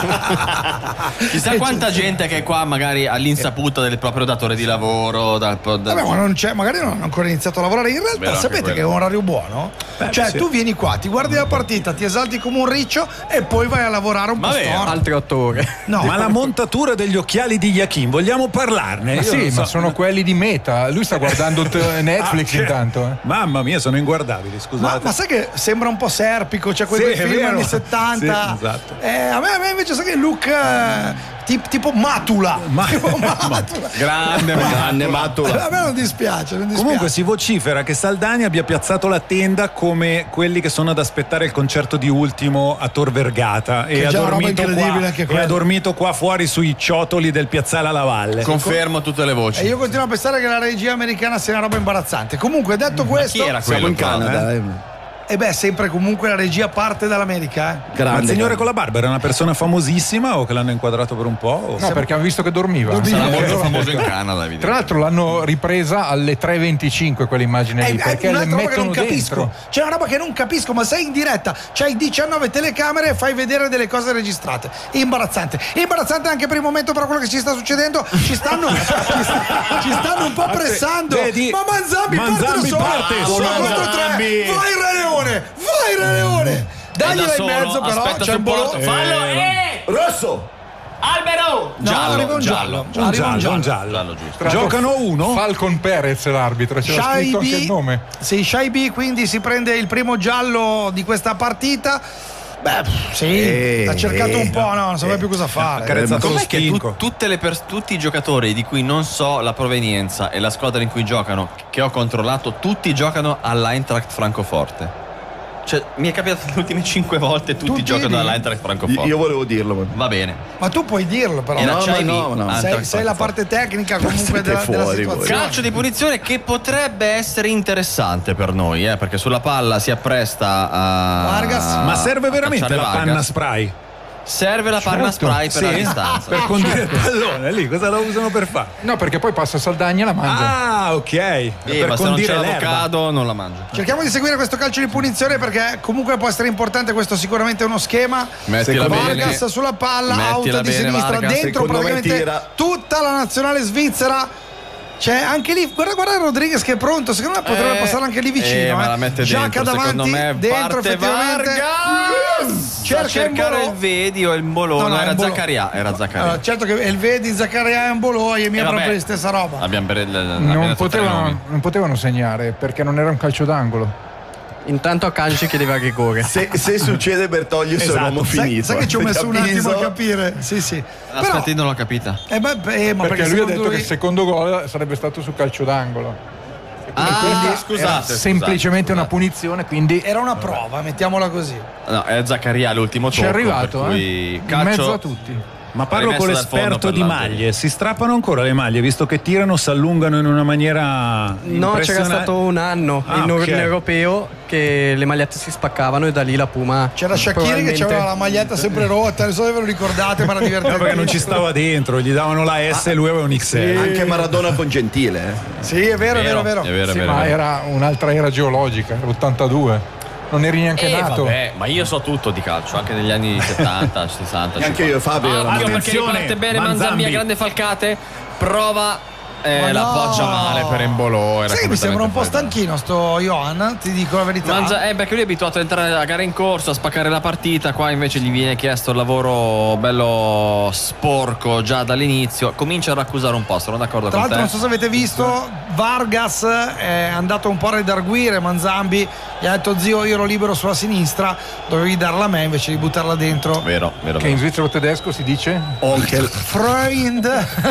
S2: parlare.
S3: Chissà quanta gente che è qua magari all'insaputa del proprio datore di lavoro. Dal, dal-
S2: Vabbè, ma non c'è, magari non ho ancora iniziato a lavorare. In realtà,
S3: Vero, anche
S2: sapete
S3: quello.
S2: che è un orario buono?
S1: Beh,
S2: cioè,
S1: sì.
S2: tu vieni qua, ti guardi la partita, ti esalti come un riccio e poi vai a lavorare un po'
S3: Vabbè,
S2: storto.
S6: Altre otto ore.
S2: No,
S1: Ma la montatura degli occhiali di Yakin, vogliamo parlarne?
S4: Ma
S1: Io
S4: sì,
S1: non so.
S4: ma sono quelli di Meta. Lui sta guardando t- Netflix
S1: Ah, che-
S4: intanto. Eh.
S1: Mamma mia, sono inguardabili,
S2: Ma,
S1: scusate.
S2: ma sai che sembra un po' serpico, c'è quei,
S1: Sì,
S2: quei
S1: è
S2: film
S1: vero.
S2: anni settanta.
S1: Sì, esatto.
S2: Eh, a, me, a me invece sai che il look eh, tip- tipo Matula. Tipo Matula.
S3: Grande,
S5: Grande Matula.
S2: A me non dispiace, non dispiace.
S1: Comunque si vocifera che Saldani abbia piazzato la tenda come quelli che sono ad aspettare il concerto di Ultimo a Tor Vergata e
S2: Che
S1: ha,
S2: già è una roba
S1: dormito
S2: incredibile
S1: qua,
S2: anche
S1: e
S2: quello.
S1: ha dormito qua fuori sui ciotoli del piazzale alla Valle.
S3: Confermo tutte le voci.
S2: E io continuo a pensare che la regia americana sia una roba imbarazzante. Comunque, detto questo,
S3: Chi era
S5: Siamo
S3: quello?
S5: in
S3: qua?
S5: Canada, eh.
S2: e beh, sempre comunque la regia parte dall'America, eh.
S1: Ma il
S5: Grande,
S1: signore
S5: grande.
S1: con la barba era una persona famosissima o che l'hanno inquadrato per un po'? O-
S4: No, perché hanno visto che dormiva.
S3: Sarà molto
S4: Eh,
S3: famoso in Canada,
S4: Tra
S3: evidentemente.
S4: l'altro l'hanno ripresa alle tre e venticinque quell'immagine
S2: È,
S4: lì,
S2: è
S4: perché le
S2: un'altra roba che non
S4: mettono
S2: capisco.
S4: dentro.
S2: C'è una roba che non capisco, ma sei in diretta, c'hai diciannove telecamere e fai vedere delle cose registrate. Imbarazzante. Imbarazzante anche per il momento, però quello che ci sta succedendo, ci stanno, ci sta- ci stanno un po' pressando.
S1: Vedi?
S2: Ma Manzambi,
S1: Manzambi
S2: parte da
S1: parte,
S2: solo.
S1: solo
S2: Uno contro tre.
S1: Manzambi.
S2: Vai Re Leone, vai Re Leone. Dagliela in
S3: solo,
S2: mezzo però,
S3: aspetta
S2: c'è un
S3: supporto.
S2: bollo.
S3: Fallo, eh!
S5: Rosso!
S3: Albero!
S2: No, arriva un giallo.
S1: Un
S2: Arriva un
S1: giallo, un
S2: giallo.
S1: giallo.
S3: giusto.
S4: Tra l'altro,
S1: Giocano uno?
S4: Falcon Perez l'arbitro, c'era scritto anche il nome.
S2: Sì, Shaibi quindi si prende il primo giallo di questa partita. Beh, sì,
S5: Eh,
S2: ha cercato
S5: eh,
S2: un po', no, non sapeva più cosa fare.
S1: Accarezzato lo
S3: Com'è che tu-
S1: stinco.
S3: tutte le pers- tutti i giocatori di cui non so la provenienza e la squadra in cui giocano, che ho controllato, tutti giocano all'Eintracht Francoforte? Cioè, mi è capitato le ultime cinque volte tutti
S2: Tu
S3: giocano
S2: tiri?
S3: all'Eintracht Francoforte.
S5: Io volevo dirlo. Ma...
S3: Va bene.
S2: Ma tu puoi dirlo però.
S3: Era
S5: No,
S3: Chai
S5: no,
S3: V,
S5: no, no.
S2: Sei, sei la parte tecnica comunque
S5: Siete
S2: della, della
S5: fuori voi.
S2: situazione.
S3: Calcio di punizione che potrebbe essere interessante per noi, eh, perché sulla palla si appresta a.
S2: Vargas.
S1: Ma serve
S3: a
S1: veramente
S3: cacciare
S1: la
S3: Vargas.
S1: panna spray?
S3: Serve la panna
S1: Certo,
S3: spray per
S1: sì.
S3: la distanza.
S1: Per condire il pallone, lì cosa lo usano per fare?
S4: No, perché poi passa Saldagna e la mangia.
S1: Ah, ok.
S3: Eh,
S1: per
S3: ma se non c'è
S1: condire l'erba.
S3: l'avocado non la mangio.
S2: Cerchiamo di seguire questo calcio di punizione perché comunque può essere importante, questo sicuramente è uno schema.
S3: Mettila
S2: Vargas
S3: bene.
S2: sulla palla,
S3: Mettila
S2: auto di
S3: bene,
S2: sinistra,
S3: Vargas.
S2: dentro
S5: Secondo me
S2: praticamente
S5: tira.
S2: tutta la nazionale svizzera. C'è anche lì, guarda, guarda Rodriguez che è pronto, secondo me potrebbe
S3: Eh,
S2: passare anche lì vicino.
S3: eh, ma
S2: eh.
S3: la mette
S2: Giacca
S3: dentro, secondo
S2: davanti,
S3: me
S2: dentro
S3: parte
S2: effettivamente.
S3: Vargas!
S2: Cerca
S3: a cercare
S2: Embolo.
S3: il Vedi o il Mbolò.
S2: No,
S3: No,
S2: no,
S3: era
S2: Embolo.
S3: Zaccaria. Era Zaccaria.
S2: Allora, certo che il vedi Zaccaria e Embolo e mi è
S3: Eh, vabbè.
S2: proprio la stessa roba.
S3: Abbiamo per il,
S4: Non potevano, non potevano segnare perché non era un calcio d'angolo.
S6: Intanto a Kanji chiedeva rigore.
S5: Se, se succede Bertoglio
S2: Esatto.
S5: sono uomo
S2: Sai-
S5: finito.
S2: Sai che ci ho messo un attimo a
S5: Capiso?
S2: capire? Sì, sì.
S3: Aspetta, io non l'ho capita.
S2: Eh, beh, eh, ma
S4: Perché,
S2: perché
S4: lui ha
S2: secondo
S4: detto
S2: lui-
S4: che il secondo gol sarebbe stato su calcio d'angolo.
S3: Ah,
S4: Era
S3: scusate.
S4: semplicemente una punizione, quindi
S2: era una prova, mettiamola così.
S3: No, è Zaccaria l'ultimo
S4: ci
S3: tocco.
S4: è arrivato,
S3: per
S4: eh?
S3: cui
S4: in
S3: calcio-
S4: mezzo a tutti.
S1: Ma parlo
S3: Rimesso
S1: con
S3: dal fondo
S1: l'esperto
S3: per
S1: di
S3: l'Algeria.
S1: maglie. Si strappano ancora le maglie visto che tirano, si allungano in una maniera.
S6: No, c'era
S1: impressionante?
S6: stato un anno
S1: Ah,
S6: in
S1: ok.
S6: in europeo che le magliette si spaccavano e da lì la Puma.
S2: C'era Shaqiri che
S6: probabilmente-
S2: aveva la maglietta sempre rotta, non so se ve lo ricordate, ma era divertente.
S1: No, perché non ci stava dentro, gli davano la S e lui aveva un X L.
S5: Anche Maradona con Gentile. eh.
S2: Sì, è vero, è vero, è vero.
S3: È vero, è
S4: Sì,
S3: vero,
S4: ma
S3: è vero.
S4: era un'altra era geologica, era ottantadue. Non eri neanche
S3: Eh,
S4: nato.
S3: vabbè, ma io so tutto di calcio, anche negli anni settanta, sessanta.
S5: E anche io, Fabio.
S3: Ah,
S5: eravamo-
S3: perché
S1: Attenzione,
S3: riparte bene
S1: Manzambi.
S3: Manzambi a grande falcate, prova eh,
S2: Ma
S3: la
S2: no.
S3: poggia male per Embolo.
S2: Sai che mi sembra un po' stanchino sto Johan, ti dico la verità.
S3: Mangia, eh, perché lui è abituato a entrare a gara in corso, a spaccare la partita. Qua invece gli viene chiesto il lavoro bello sporco già dall'inizio. Comincia ad accusare un po', sono d'accordo
S2: Tra
S3: con
S2: l'altro
S3: te.
S2: non so se avete visto, Vargas è andato un po' a redarguire Manzambi, gli ha detto zio io ero libero sulla sinistra, dovevi darla a me invece di buttarla dentro.
S3: Vero, vero.
S4: Che in svizzero tedesco si dice
S5: Onkel.
S2: Freund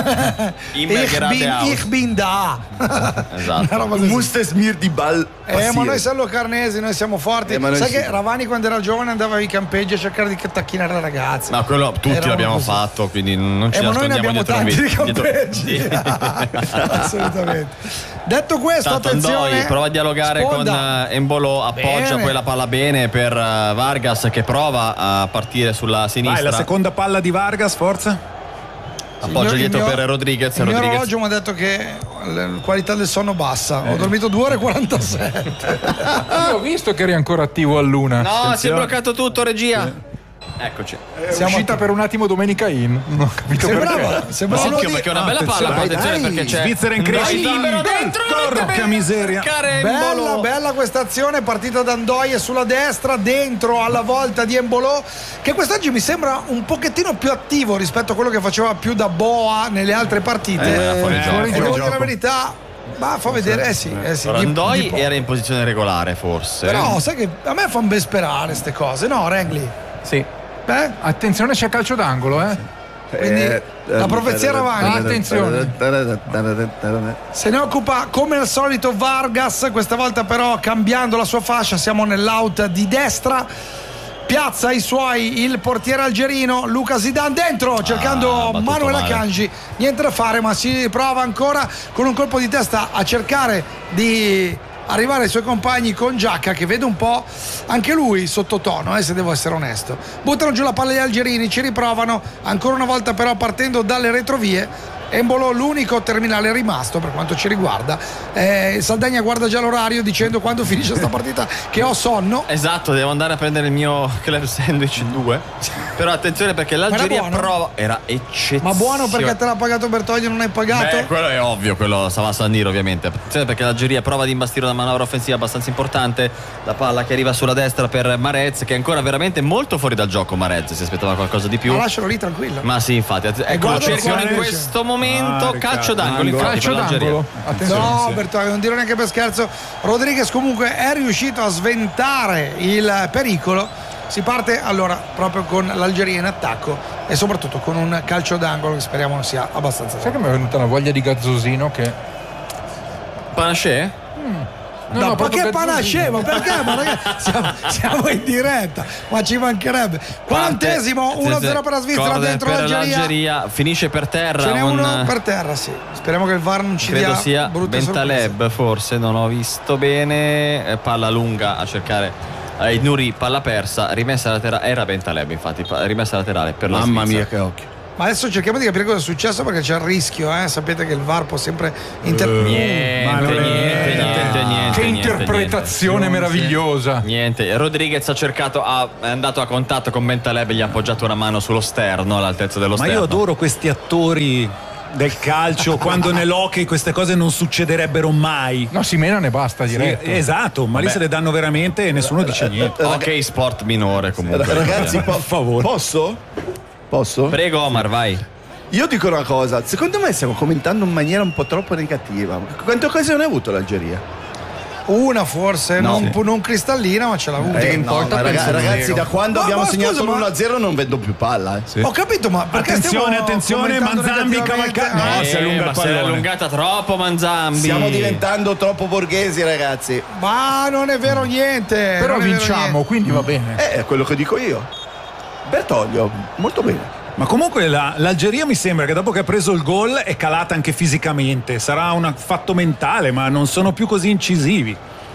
S3: Immer
S2: ich
S3: gerade
S2: bin,
S3: aus.
S2: ich bin da.
S3: Esatto.
S2: Una roba così.
S5: Mustes mir di ball.
S2: Eh, ma noi siamo locarnesi, noi siamo forti.
S5: Eh, ma noi
S2: Sai
S5: sì.
S2: che Ravani quando era giovane andava ai campeggi a cercare di tacchinare le ragazze.
S3: Ma quello tutti
S2: Eravamo
S3: l'abbiamo
S2: così.
S3: fatto, quindi non ci
S2: Eh, ma noi ne
S3: nascondiamo
S2: abbiamo
S3: dietro un
S2: tanti di
S3: video.
S2: campeggi.
S3: Dietro-
S2: Assolutamente. Detto questo,
S3: Tanto
S2: attenzione.
S3: Ndoi prova a dialogare
S2: Sponda.
S3: con eh, Embolo, appoggia
S2: Bene.
S3: poi la palla bene per eh, Vargas che prova a partire sulla
S1: Vai,
S3: sinistra.
S1: la seconda palla di Vargas, forza.
S3: Appoggia
S2: Il mio-
S3: dietro
S2: il mio-
S3: per Rodriguez.
S2: Il mio
S3: Rodriguez.
S2: orologio mi ha detto che la qualità del sonno bassa. Ho dormito due ore e quarantasette.
S4: Io ho visto che eri ancora attivo a luna.
S3: No, si è bloccato tutto, regia. Eccoci.
S4: È
S2: Siamo
S4: uscita
S2: a-
S4: per un attimo Domenica In. Non ho capito
S2: Sembrava,
S4: perché.
S2: sembrava
S3: Occhio
S2: di-
S3: perché è una bella
S1: Attenzione,
S3: palla,
S1: dai,
S3: attenzione
S2: dai.
S3: perché c'è
S1: Svizzera in
S3: Ndoi
S1: crescita.
S3: libero dentro, la mette
S1: Porca
S3: bene.
S1: miseria.
S3: Cercare
S2: Bella,
S3: Embolo.
S2: bella questa azione, partita da Ndoi sulla destra, dentro alla volta di Embolo, che quest'oggi mi sembra un pochettino più attivo rispetto a quello che faceva più da Boa nelle altre partite.
S3: Eh, era fuori
S2: e
S3: gioco.
S2: devo
S3: Fuori
S2: dire
S3: gioco.
S2: la verità, ma fa vedere, eh sì, eh sì.
S3: Allora,
S2: di- di
S3: Ndoi
S2: poco.
S3: era in posizione regolare forse.
S2: Però sai che a me fanno ben sperare queste cose, no Rengli?
S6: Sì.
S2: Beh,
S4: Attenzione, c'è calcio d'angolo, eh.
S2: Quindi la profezia Ravani.
S4: Attenzione.
S2: Se ne occupa come al solito Vargas, questa volta però cambiando la sua fascia, siamo nell'out di destra. Piazza i suoi il portiere algerino Luca Zidane dentro cercando
S3: Ah, battuto
S2: Manuel
S3: male.
S2: Akanji, niente da fare ma si prova ancora con un colpo di testa a cercare di arrivare ai suoi compagni con Giacca che vede un po' anche lui sottotono, eh, se devo essere onesto. Buttano giù la palla gli algerini, ci riprovano ancora una volta però partendo dalle retrovie. Embolo l'unico terminale rimasto per quanto ci riguarda. eh, Saldagna guarda già l'orario dicendo quando finisce sta partita che ho sonno.
S3: Esatto, devo andare a prendere il mio club sandwich due. Però attenzione perché l'Algeria
S2: buono?
S3: prova. Era eccezionale.
S2: Ma buono perché te l'ha pagato Bertogli e non hai pagato?
S3: Beh, quello è ovvio, quello stava a San Niro ovviamente. Attenzione perché l'Algeria prova ad imbastire una manovra offensiva abbastanza importante. La palla che arriva sulla destra per Marez, che è ancora veramente molto fuori dal gioco. Marez si aspettava qualcosa di più.
S2: Ma lascialo lì tranquillo.
S3: Ma sì, infatti, ecco, lo
S2: guardalo
S3: cercano
S2: qua,
S3: in
S2: invece.
S3: questo momento.
S1: Ah,
S3: calcio
S1: Riccardo,
S3: d'angolo, infatti,
S4: Calcio
S3: per l'Algeria.
S4: d'angolo. Attenzione.
S2: No,
S1: sì.
S2: Bertogli, non dirò neanche per scherzo. Rodriguez comunque è riuscito a sventare il pericolo. Si parte allora proprio con l'Algeria in attacco e soprattutto con un calcio d'angolo che speriamo non sia abbastanza
S4: Sai che mi è venuta una voglia di gazzosino che
S3: Panaché?
S2: No, no, perché panascevo? Perché? Ma ragazzi, siamo, siamo in diretta, ma ci mancherebbe. Quarantesimo, uno a zero per la Svizzera dentro
S3: per
S2: l'Algeria.
S3: l'Algeria. Finisce per terra.
S2: Ce n'è
S3: un...
S2: uno per terra, sì. Speriamo che il V A R non ci
S3: credo
S2: dia
S3: sia
S2: brutte
S3: Bentaleb,
S2: sorprese.
S3: forse, non ho visto bene. Eh, Palla lunga a cercare eh, Nuri, palla persa, rimessa laterale. Era Bentaleb, infatti, pa- rimessa laterale per la
S5: Mamma
S3: Svizzera.
S5: mia, che occhio.
S2: Ma adesso cerchiamo di capire cosa è successo, perché c'è il rischio, eh? Sapete che il V A R può sempre inter-
S3: Uh, niente,
S2: Ma non è-
S3: niente, niente, niente,
S4: Che
S3: niente,
S4: interpretazione
S3: niente.
S4: meravigliosa.
S3: Niente, Rodriguez ha cercato, ha, è andato a contatto con Bentaleb e gli ha appoggiato una mano sullo sterno, all'altezza dello
S1: Ma
S3: sterno.
S1: io adoro questi attori del calcio quando nell'hockey queste cose non succederebbero mai.
S4: No, si menano e basta,
S1: Sì,
S4: diretto.
S1: esatto, ma lì
S3: Vabbè.
S1: se le danno veramente e nessuno dice niente.
S3: Ok, sport minore comunque.
S5: Ragazzi, po-
S1: per favore.
S5: Posso? Posso?
S3: Prego Omar, vai.
S5: Io dico una cosa, secondo me stiamo commentando in maniera un po' troppo negativa. Quante occasioni ha avuto l'Algeria?
S2: Una forse,
S5: No.
S2: non, non cristallina, ma ce l'ha avuta.
S5: Eh, no, ma raga- ragazzi, da quando
S2: Ma-
S5: abbiamo
S2: ma
S5: segnato
S2: scusa, ma-
S5: l'uno a zero non vedo più palla. eh.
S2: Ho capito, ma perché
S1: Attenzione,
S2: stiamo
S1: attenzione,
S2: commentando
S1: Manzambi
S2: negativamente?
S1: cavalca- no,
S3: Eh,
S1: si allunga
S3: ma
S1: il
S3: si è
S1: pallone.
S3: allungata troppo Manzambi.
S5: Stiamo diventando troppo borghesi, ragazzi.
S2: Ma non è vero niente.
S4: Però
S2: non è vero
S4: vinciamo,
S2: niente.
S4: quindi va bene.
S5: Eh, è quello che dico io. Bertoglio, molto bene.
S1: Ma comunque la- l'Algeria mi sembra che dopo che ha preso il gol è calata anche fisicamente. Sarà un fatto mentale, ma non sono più così incisivi.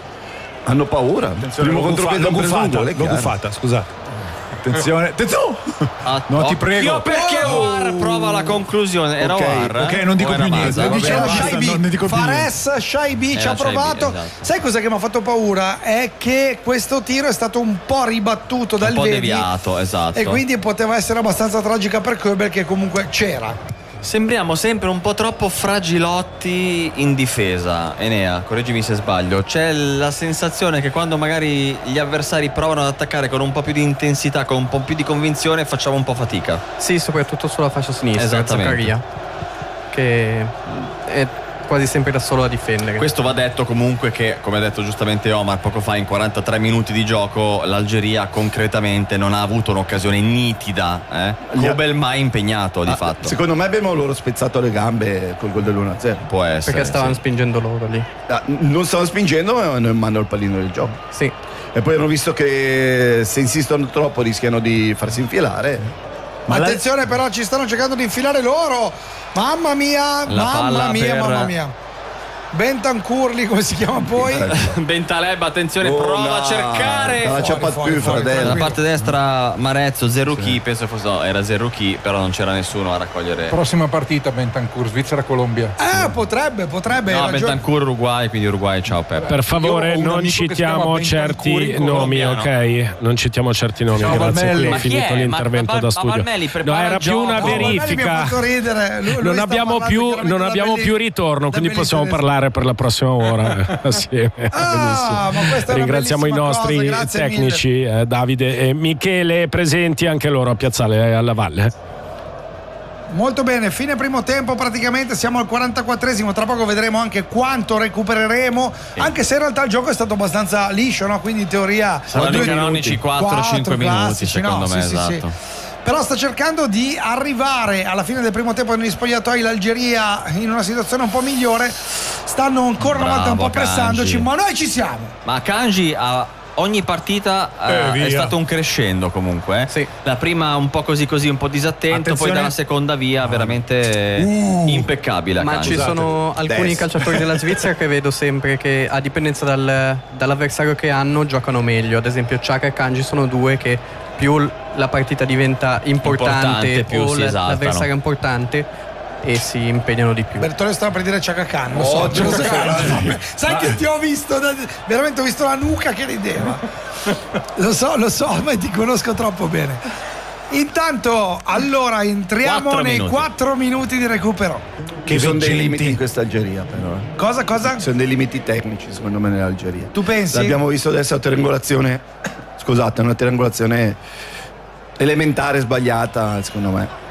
S5: Hanno paura.
S1: Attenzione,
S5: Primo
S1: l'ho
S5: contropiede
S1: guffa-
S5: hanno
S1: l'ho
S5: preso un
S1: guffata,
S5: gol, è
S1: l'ho
S5: chiaro.
S1: guffata, scusate. Attenzione, attenzione! No, ti prego.
S3: Io perché O A R prova la conclusione. Era
S1: Ok,
S3: O A R?
S1: ok, non dico
S3: O era
S1: più niente.
S3: Mazza?
S1: Lo
S3: Va
S2: Diceva
S3: bene.
S1: basta,
S2: Shaibi,
S1: non ne dico più
S2: Fares Shaibi ci
S3: Era
S2: ha provato.
S3: Shaibi, esatto.
S2: Sai cosa che mi ha fatto paura? È che questo tiro è stato un po' ribattuto dal
S3: Un po'
S2: Vedi
S3: deviato, esatto.
S2: e quindi poteva essere abbastanza tragica per Köbel, che comunque c'era.
S3: Sembriamo sempre un po' troppo fragilotti in difesa. Enea, correggimi se sbaglio. C'è la sensazione che quando magari gli avversari provano ad attaccare con un po' più di intensità, con un po' più di convinzione, facciamo un po' fatica.
S6: Sì, soprattutto sulla fascia sinistra,
S3: Esattamente.
S6: Zaccaria, che è quasi sempre da solo a difendere.
S3: Questo va detto comunque che, come ha detto giustamente Omar poco fa, in quarantatré minuti di gioco l'Algeria concretamente non ha avuto un'occasione nitida. Eh? Köbel mai impegnato di
S5: Ah,
S3: fatto.
S5: Secondo me abbiamo loro spezzato le gambe col gol dell'uno a zero.
S3: Può essere.
S6: Perché stavano
S3: sì.
S6: spingendo loro lì.
S5: Ah, non stavano spingendo, ma non mandano il pallino del gioco.
S6: Sì.
S5: E poi hanno visto che se insistono troppo rischiano di farsi infilare.
S2: Ma attenzione, però ci stanno cercando di infilare loro. Mamma mia,
S3: La
S2: mamma
S3: palla
S2: mia,
S3: per-
S2: mamma mia. Bentancur lì, come si chiama poi?
S3: Bentaleb, attenzione,
S5: Oh,
S3: prova
S5: no.
S3: a cercare.
S5: Non la
S2: Fuori,
S5: ciappa
S2: fuori,
S5: più,
S2: fuori,
S5: fratello.
S3: Dalla parte destra Marezzo, Zerouki, penso fosse no, era Zerouki, però non c'era nessuno a raccogliere.
S4: Prossima partita Bentancur, Svizzera-Colombia.
S2: Eh, potrebbe, potrebbe. hai
S3: No,
S2: ragione.
S3: Bentancur Uruguay, quindi Uruguay, ciao Peppe.
S11: Per favore,
S4: Io ho un
S11: non
S4: amico che si
S11: citiamo
S4: chiama
S11: certi
S4: Bentancur in
S11: nomi,
S3: colombiano.
S11: ok? Non citiamo certi nomi,
S4: Ciao,
S11: grazie.
S4: Valmelli.
S11: Qui è
S3: Ma chi
S11: finito
S3: è?
S11: l'intervento
S3: Ma- ma-
S11: da
S3: ma
S11: studio.
S3: Valmelli
S11: No,
S3: prepara
S11: era
S3: il
S11: più
S3: gioco.
S11: una
S3: No,
S2: Valmelli mi ha
S11: verifica.
S2: fatto ridere. Lui- lui
S11: Non
S2: sta
S11: abbiamo
S2: parlando
S11: più,
S2: chiaramente
S11: non
S2: da
S11: abbiamo
S2: belli-
S11: più ritorno,
S2: da
S11: quindi
S2: belli
S11: possiamo
S2: tedeschi.
S11: parlare per la prossima ora assieme.
S2: Ah, ma questa è una
S11: Ringraziamo i
S2: bellissima
S11: nostri
S2: cosa, grazie
S11: tecnici, eh, Davide e Michele, presenti anche loro a Piazzale alla Valle.
S2: Molto bene, fine primo tempo praticamente, siamo al quarantaquattresimo, tra poco vedremo anche quanto recupereremo, anche se in realtà il gioco è stato abbastanza liscio, no? Quindi in teoria
S3: Saranno i
S2: due
S3: canonici quattro cinque minuti,
S2: classici,
S3: secondo
S2: no?
S3: me,
S2: Sì, sì,
S3: esatto.
S2: sì. Però sta cercando di arrivare alla fine del primo tempo negli spogliatoi l'Algeria in una situazione un po' migliore. Stanno ancora una volta un po'
S3: Bravo,
S2: pressandoci,
S3: Kanji.
S2: ma noi ci siamo.
S3: Ma Kanji a ogni partita eh,
S1: Eh, via.
S3: è stato un crescendo comunque. eh.
S6: Sì.
S3: La prima un po' così così, un po' disattento,
S1: Attenzione.
S3: poi dalla seconda via veramente
S2: Uh.
S3: impeccabile.
S6: Ma
S3: Kanji.
S6: ci sono alcuni
S5: Destra.
S6: calciatori della Svizzera che vedo sempre che, a dipendenza dal- dall'avversario che hanno, giocano meglio. Ad esempio Xhaka e Kanji sono due che più l- la partita diventa importante,
S3: Importante, più
S6: o
S3: si
S6: l-
S3: esaltano.
S6: l'avversario è importante e si impegnano di più.
S2: Bertone stava per dire Chaka Khan, lo so,
S5: Oh,
S2: te lo
S5: Chaka
S2: sai,
S5: Khan.
S2: sai che ti ho visto, da- veramente ho visto la nuca che rideva. Lo so, lo so, ma ti conosco troppo bene. Intanto, allora entriamo
S3: Quattro
S2: nei
S3: minuti.
S2: quattro minuti di recupero.
S5: Ci sono dei
S1: veggenti.
S5: limiti in questa Algeria, però. eh.
S2: Cosa, cosa?
S5: Ci sono dei limiti tecnici, secondo me, nell'Algeria.
S2: Tu pensi?
S5: L'abbiamo visto adesso a triangolazione. Scusate, una triangolazione elementare sbagliata, secondo me.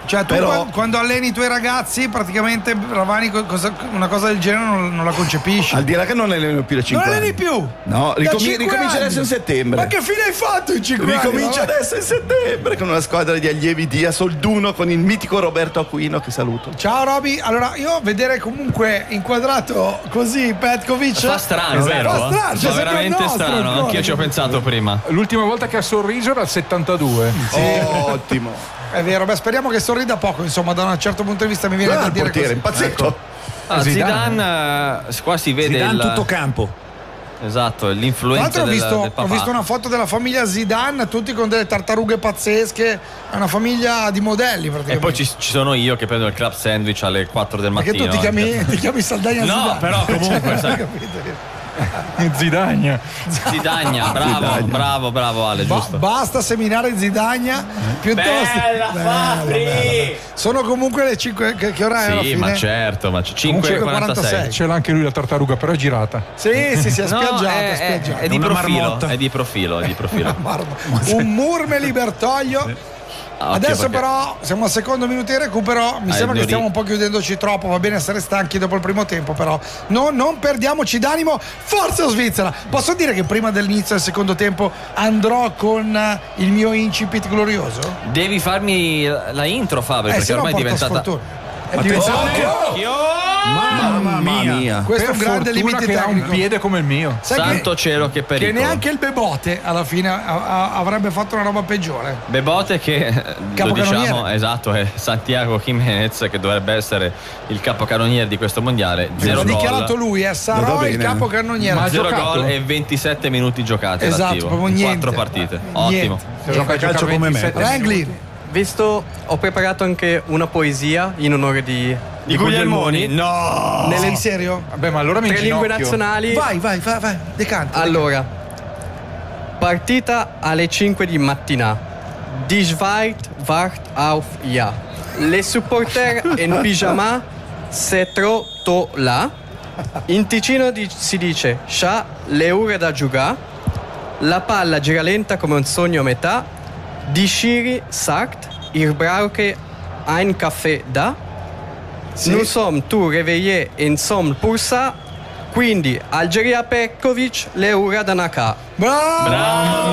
S2: Cioè tu
S5: Però-
S2: quando, quando alleni i tuoi ragazzi praticamente Ravani co- cosa- una cosa del genere non, non la concepisci.
S5: Al di là che non alleno più da
S2: Non
S5: cinque
S2: alleni
S5: anni.
S2: più?
S5: No,
S2: Da
S5: ricomi-
S2: cinque
S5: ricomincia
S2: anni?
S5: adesso in settembre.
S2: Ma che fine hai fatto in cinque anni?
S5: Ricomincia
S2: Vabbè.
S5: adesso in settembre con una squadra di allievi di Asolduno con il mitico Roberto Aquino che saluto.
S2: Ciao Roby, allora io vedere comunque inquadrato così Petkovic
S3: Fa strano,
S2: Fa
S3: vero?
S2: strano,
S3: Fa
S2: cioè, sembra
S3: veramente
S2: il nostro
S3: strano,
S2: ancora.
S3: anch'io ci ho pensato prima.
S4: L'ultima volta che ha sorriso era al settantadue.
S5: Ottimo.
S2: È vero, beh, speriamo che sorrida poco, insomma, da un certo punto di vista mi viene
S5: Ah,
S2: da
S5: il
S2: dire
S5: portiere,
S2: così.
S5: impazzetto.
S3: Ah, Zidane, eh, qua si vede
S1: Zidane
S3: il,
S1: tutto campo.
S3: esatto,
S2: Tra
S3: l'influenza
S2: l'altro ho
S3: del,
S2: visto,
S3: del
S2: ho
S3: papà.
S2: visto una foto della famiglia Zidane, tutti con delle tartarughe pazzesche, è una famiglia di modelli
S3: E
S2: praticamente.
S3: poi ci, ci sono io che prendo il club sandwich alle quattro del
S2: Perché
S3: mattino.
S2: tu ti chiami, ti chiami Saldagna
S3: No,
S2: Zidane.
S3: però comunque,
S2: Cioè,
S3: sai-
S2: hai capito?
S4: Zidagna.
S3: Zidagna, bravo,
S5: Zidagna.
S3: bravo, bravo Ale,
S2: Ba-
S3: giusto.
S2: basta seminare Zidagna piuttosto.
S3: Bella, Fabri!
S2: Sono comunque le cinque. Che, che ora è alla
S3: Sì,
S2: fine?
S3: ma certo, ma cinque e quarantasei.
S4: Ce l'ha anche lui la tartaruga, però è girata.
S2: Sì, sì, si è
S3: No,
S2: spiaggiata.
S3: è, è-
S2: spiaggiata.
S3: è di
S1: Una
S3: profilo,
S1: marmotta.
S3: è di profilo, è di profilo.
S2: Marmo. Un murme libertoglio.
S3: Ah, occhio,
S2: Adesso
S3: perché-
S2: però siamo al secondo minuto di recupero. Mi
S3: Ah,
S2: sembra
S3: il
S2: che stiamo
S3: Nuri.
S2: un po' chiudendoci troppo. Va bene essere stanchi dopo il primo tempo, però no, non perdiamoci d'animo. Forza Svizzera! Posso dire che prima dell'inizio del secondo tempo andrò con eh, il mio incipit glorioso?
S3: Devi farmi la intro, Fabri,
S2: Eh,
S3: perché
S2: se no
S3: ormai è
S2: porta
S3: diventata.
S2: sfortuna. È diventato
S5: Mamma mia.
S2: Questo è un grande
S4: fortuna
S2: limite
S4: che ha un
S2: tecnico.
S4: piede come il mio.
S2: Sai
S3: Santo
S2: che,
S3: cielo, che
S2: che
S3: pericolo.
S2: neanche il Bebote alla fine a- a- avrebbe fatto una roba peggiore.
S3: Bebote che eh, lo
S2: Capocannoniere.
S3: diciamo, esatto, è Santiago Jiménez che dovrebbe essere il capocannoniere di questo mondiale. Zero
S2: L'ha dichiarato
S3: gol.
S2: lui, eh, sarò
S5: Va
S2: il
S5: bene.
S2: capocannoniere.
S4: Ma
S3: Zero
S4: giocato?
S3: gol e ventisette minuti giocati
S2: Esatto,
S3: all'attivo.
S2: proprio
S3: in
S2: niente.
S3: quattro partite.
S2: Niente.
S3: Ottimo.
S4: Gioca a
S1: calcio come me.
S4: ventisette
S2: Rangli,
S6: Visto, ho preparato anche una poesia in onore di,
S3: Di Guglielmoni? No!
S2: nelle in serio?
S4: Vabbè, ma allora mi
S6: tre lingue
S4: inginocchio.
S6: nazionali.
S2: Vai, vai, vai, vai, decanta.
S6: Allora, partita alle cinque di mattina. Die Schweiz wacht auf ja. Les supporters in pyjama se tro là. In Ticino di- si dice scià le ore da giocare. La palla gira lenta come un sogno a metà. Die Schiri sagt, ich brauche ein Kaffee da. Nous sommes tous réveillés in somme pour ça. Quindi Algeria Petkovic, le ore da Naka.
S2: Bravo!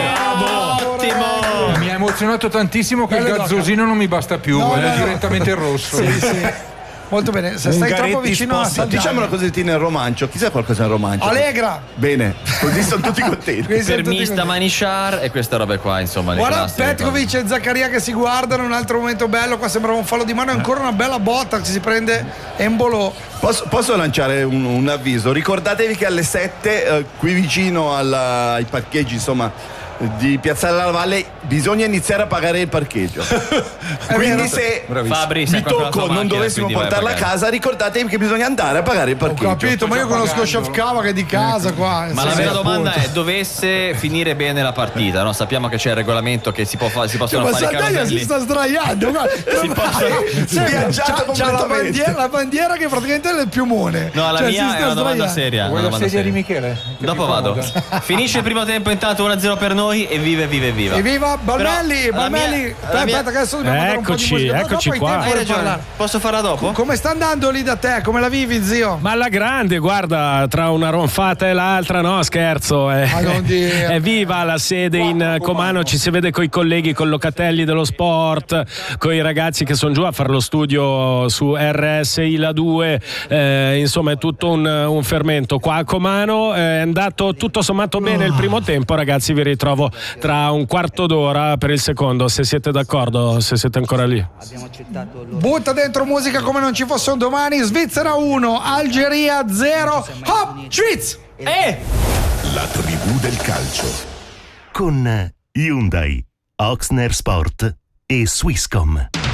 S3: Ottimo!
S4: Mi ha emozionato tantissimo che il
S2: Bello
S4: gazzosino non mi basta più,
S2: No,
S4: voglio
S2: no, no.
S4: direttamente il rosso.
S2: Sì, sì. Molto bene. Se stai
S1: Ungaretti
S2: troppo vicino a
S1: sposta.
S2: Saldagna.
S5: Diciamo una cosettina in romancio. Chissà qualcosa in romancio.
S2: Allegra!
S5: Bene, così sono tutti contenti.
S2: Questi sono
S3: Per
S2: tutti
S3: Mista
S2: così.
S3: Manishar e queste robe qua, insomma. le
S2: Guarda
S3: classiche
S2: Petkovic
S3: cose.
S2: e Zaccaria che si guardano, un altro momento bello, qua sembrava un fallo di mano, è ancora una bella botta che si prende Embolo.
S5: Posso, posso lanciare un, un avviso? Ricordatevi che alle sette, eh, qui vicino alla- ai parcheggi, insomma, di Piazzale alla Valle, bisogna iniziare a pagare il parcheggio. Quindi se
S3: Fabri,
S5: vi
S3: sei qua con la
S5: tocco
S3: tua
S5: non
S3: macchina,
S5: dovessimo
S3: quindi vai a
S5: portarla a
S3: pagare.
S5: casa, ricordatevi che bisogna andare a pagare il
S2: Ho
S5: parcheggio.
S2: capito, ma io conosco Shafkava che è di casa qua.
S3: Ma la
S2: Sì,
S3: vera
S2: sì,
S3: domanda
S2: appunto.
S3: è: dovesse finire bene la partita, no? Sappiamo che c'è il regolamento che si, può fa- si possono
S2: Ma
S3: fare i
S2: Saldagna si
S3: caroselli.
S2: sta sdraiando, guarda.
S3: Si possono-
S2: Sì,
S5: Viaggiato
S2: c'ha, c'ha la,
S5: completamente.
S2: bandiera, la bandiera che praticamente è il piumone.
S3: No, la
S2: Cioè, si
S3: mia
S2: sta
S3: è una domanda
S2: sdraiando.
S3: seria.
S4: Vuoi
S3: una
S4: la
S3: domanda
S4: sedia di
S3: seria.
S4: Michele? Che
S3: Dopo
S4: più
S3: vado.
S4: comoda.
S3: Finisce il primo tempo, intanto uno a zero per noi e viva, viva, viva.
S2: Evviva Balmelli,
S3: Però la
S2: Balmelli.
S3: mia-
S2: Aspetta,
S3: la mia-
S2: che adesso dobbiamo dare un po' di
S11: Eccoci,
S2: musica. No,
S11: eccoci
S2: dopo hai
S11: qua.
S2: tempo
S3: Hai
S2: per
S3: ragione.
S2: parlare.
S3: Posso farla dopo?
S2: Come sta andando lì da te? Come la vivi, zio?
S11: Ma alla grande, guarda, tra una ronfata e l'altra, no, scherzo. Eh.
S2: Ma non dire.
S11: Evviva la sede in Comano, ci si vede con i colleghi, con Locatelli dello Sport, con i ragazzi che sono giù a fare lo studio su R S I la due, eh, insomma è tutto un, un fermento. Qua a Comano eh, è andato tutto sommato bene il primo tempo, ragazzi, vi ritrovo tra un quarto d'ora per il secondo, se siete d'accordo, se siete ancora lì.
S2: Butta dentro musica come non ci fosse un domani. Svizzera uno, Algeria zero. Hop, Schwitz!
S3: Eh!
S16: La tribù del calcio con Hyundai, Oxner Sport e Swisscom.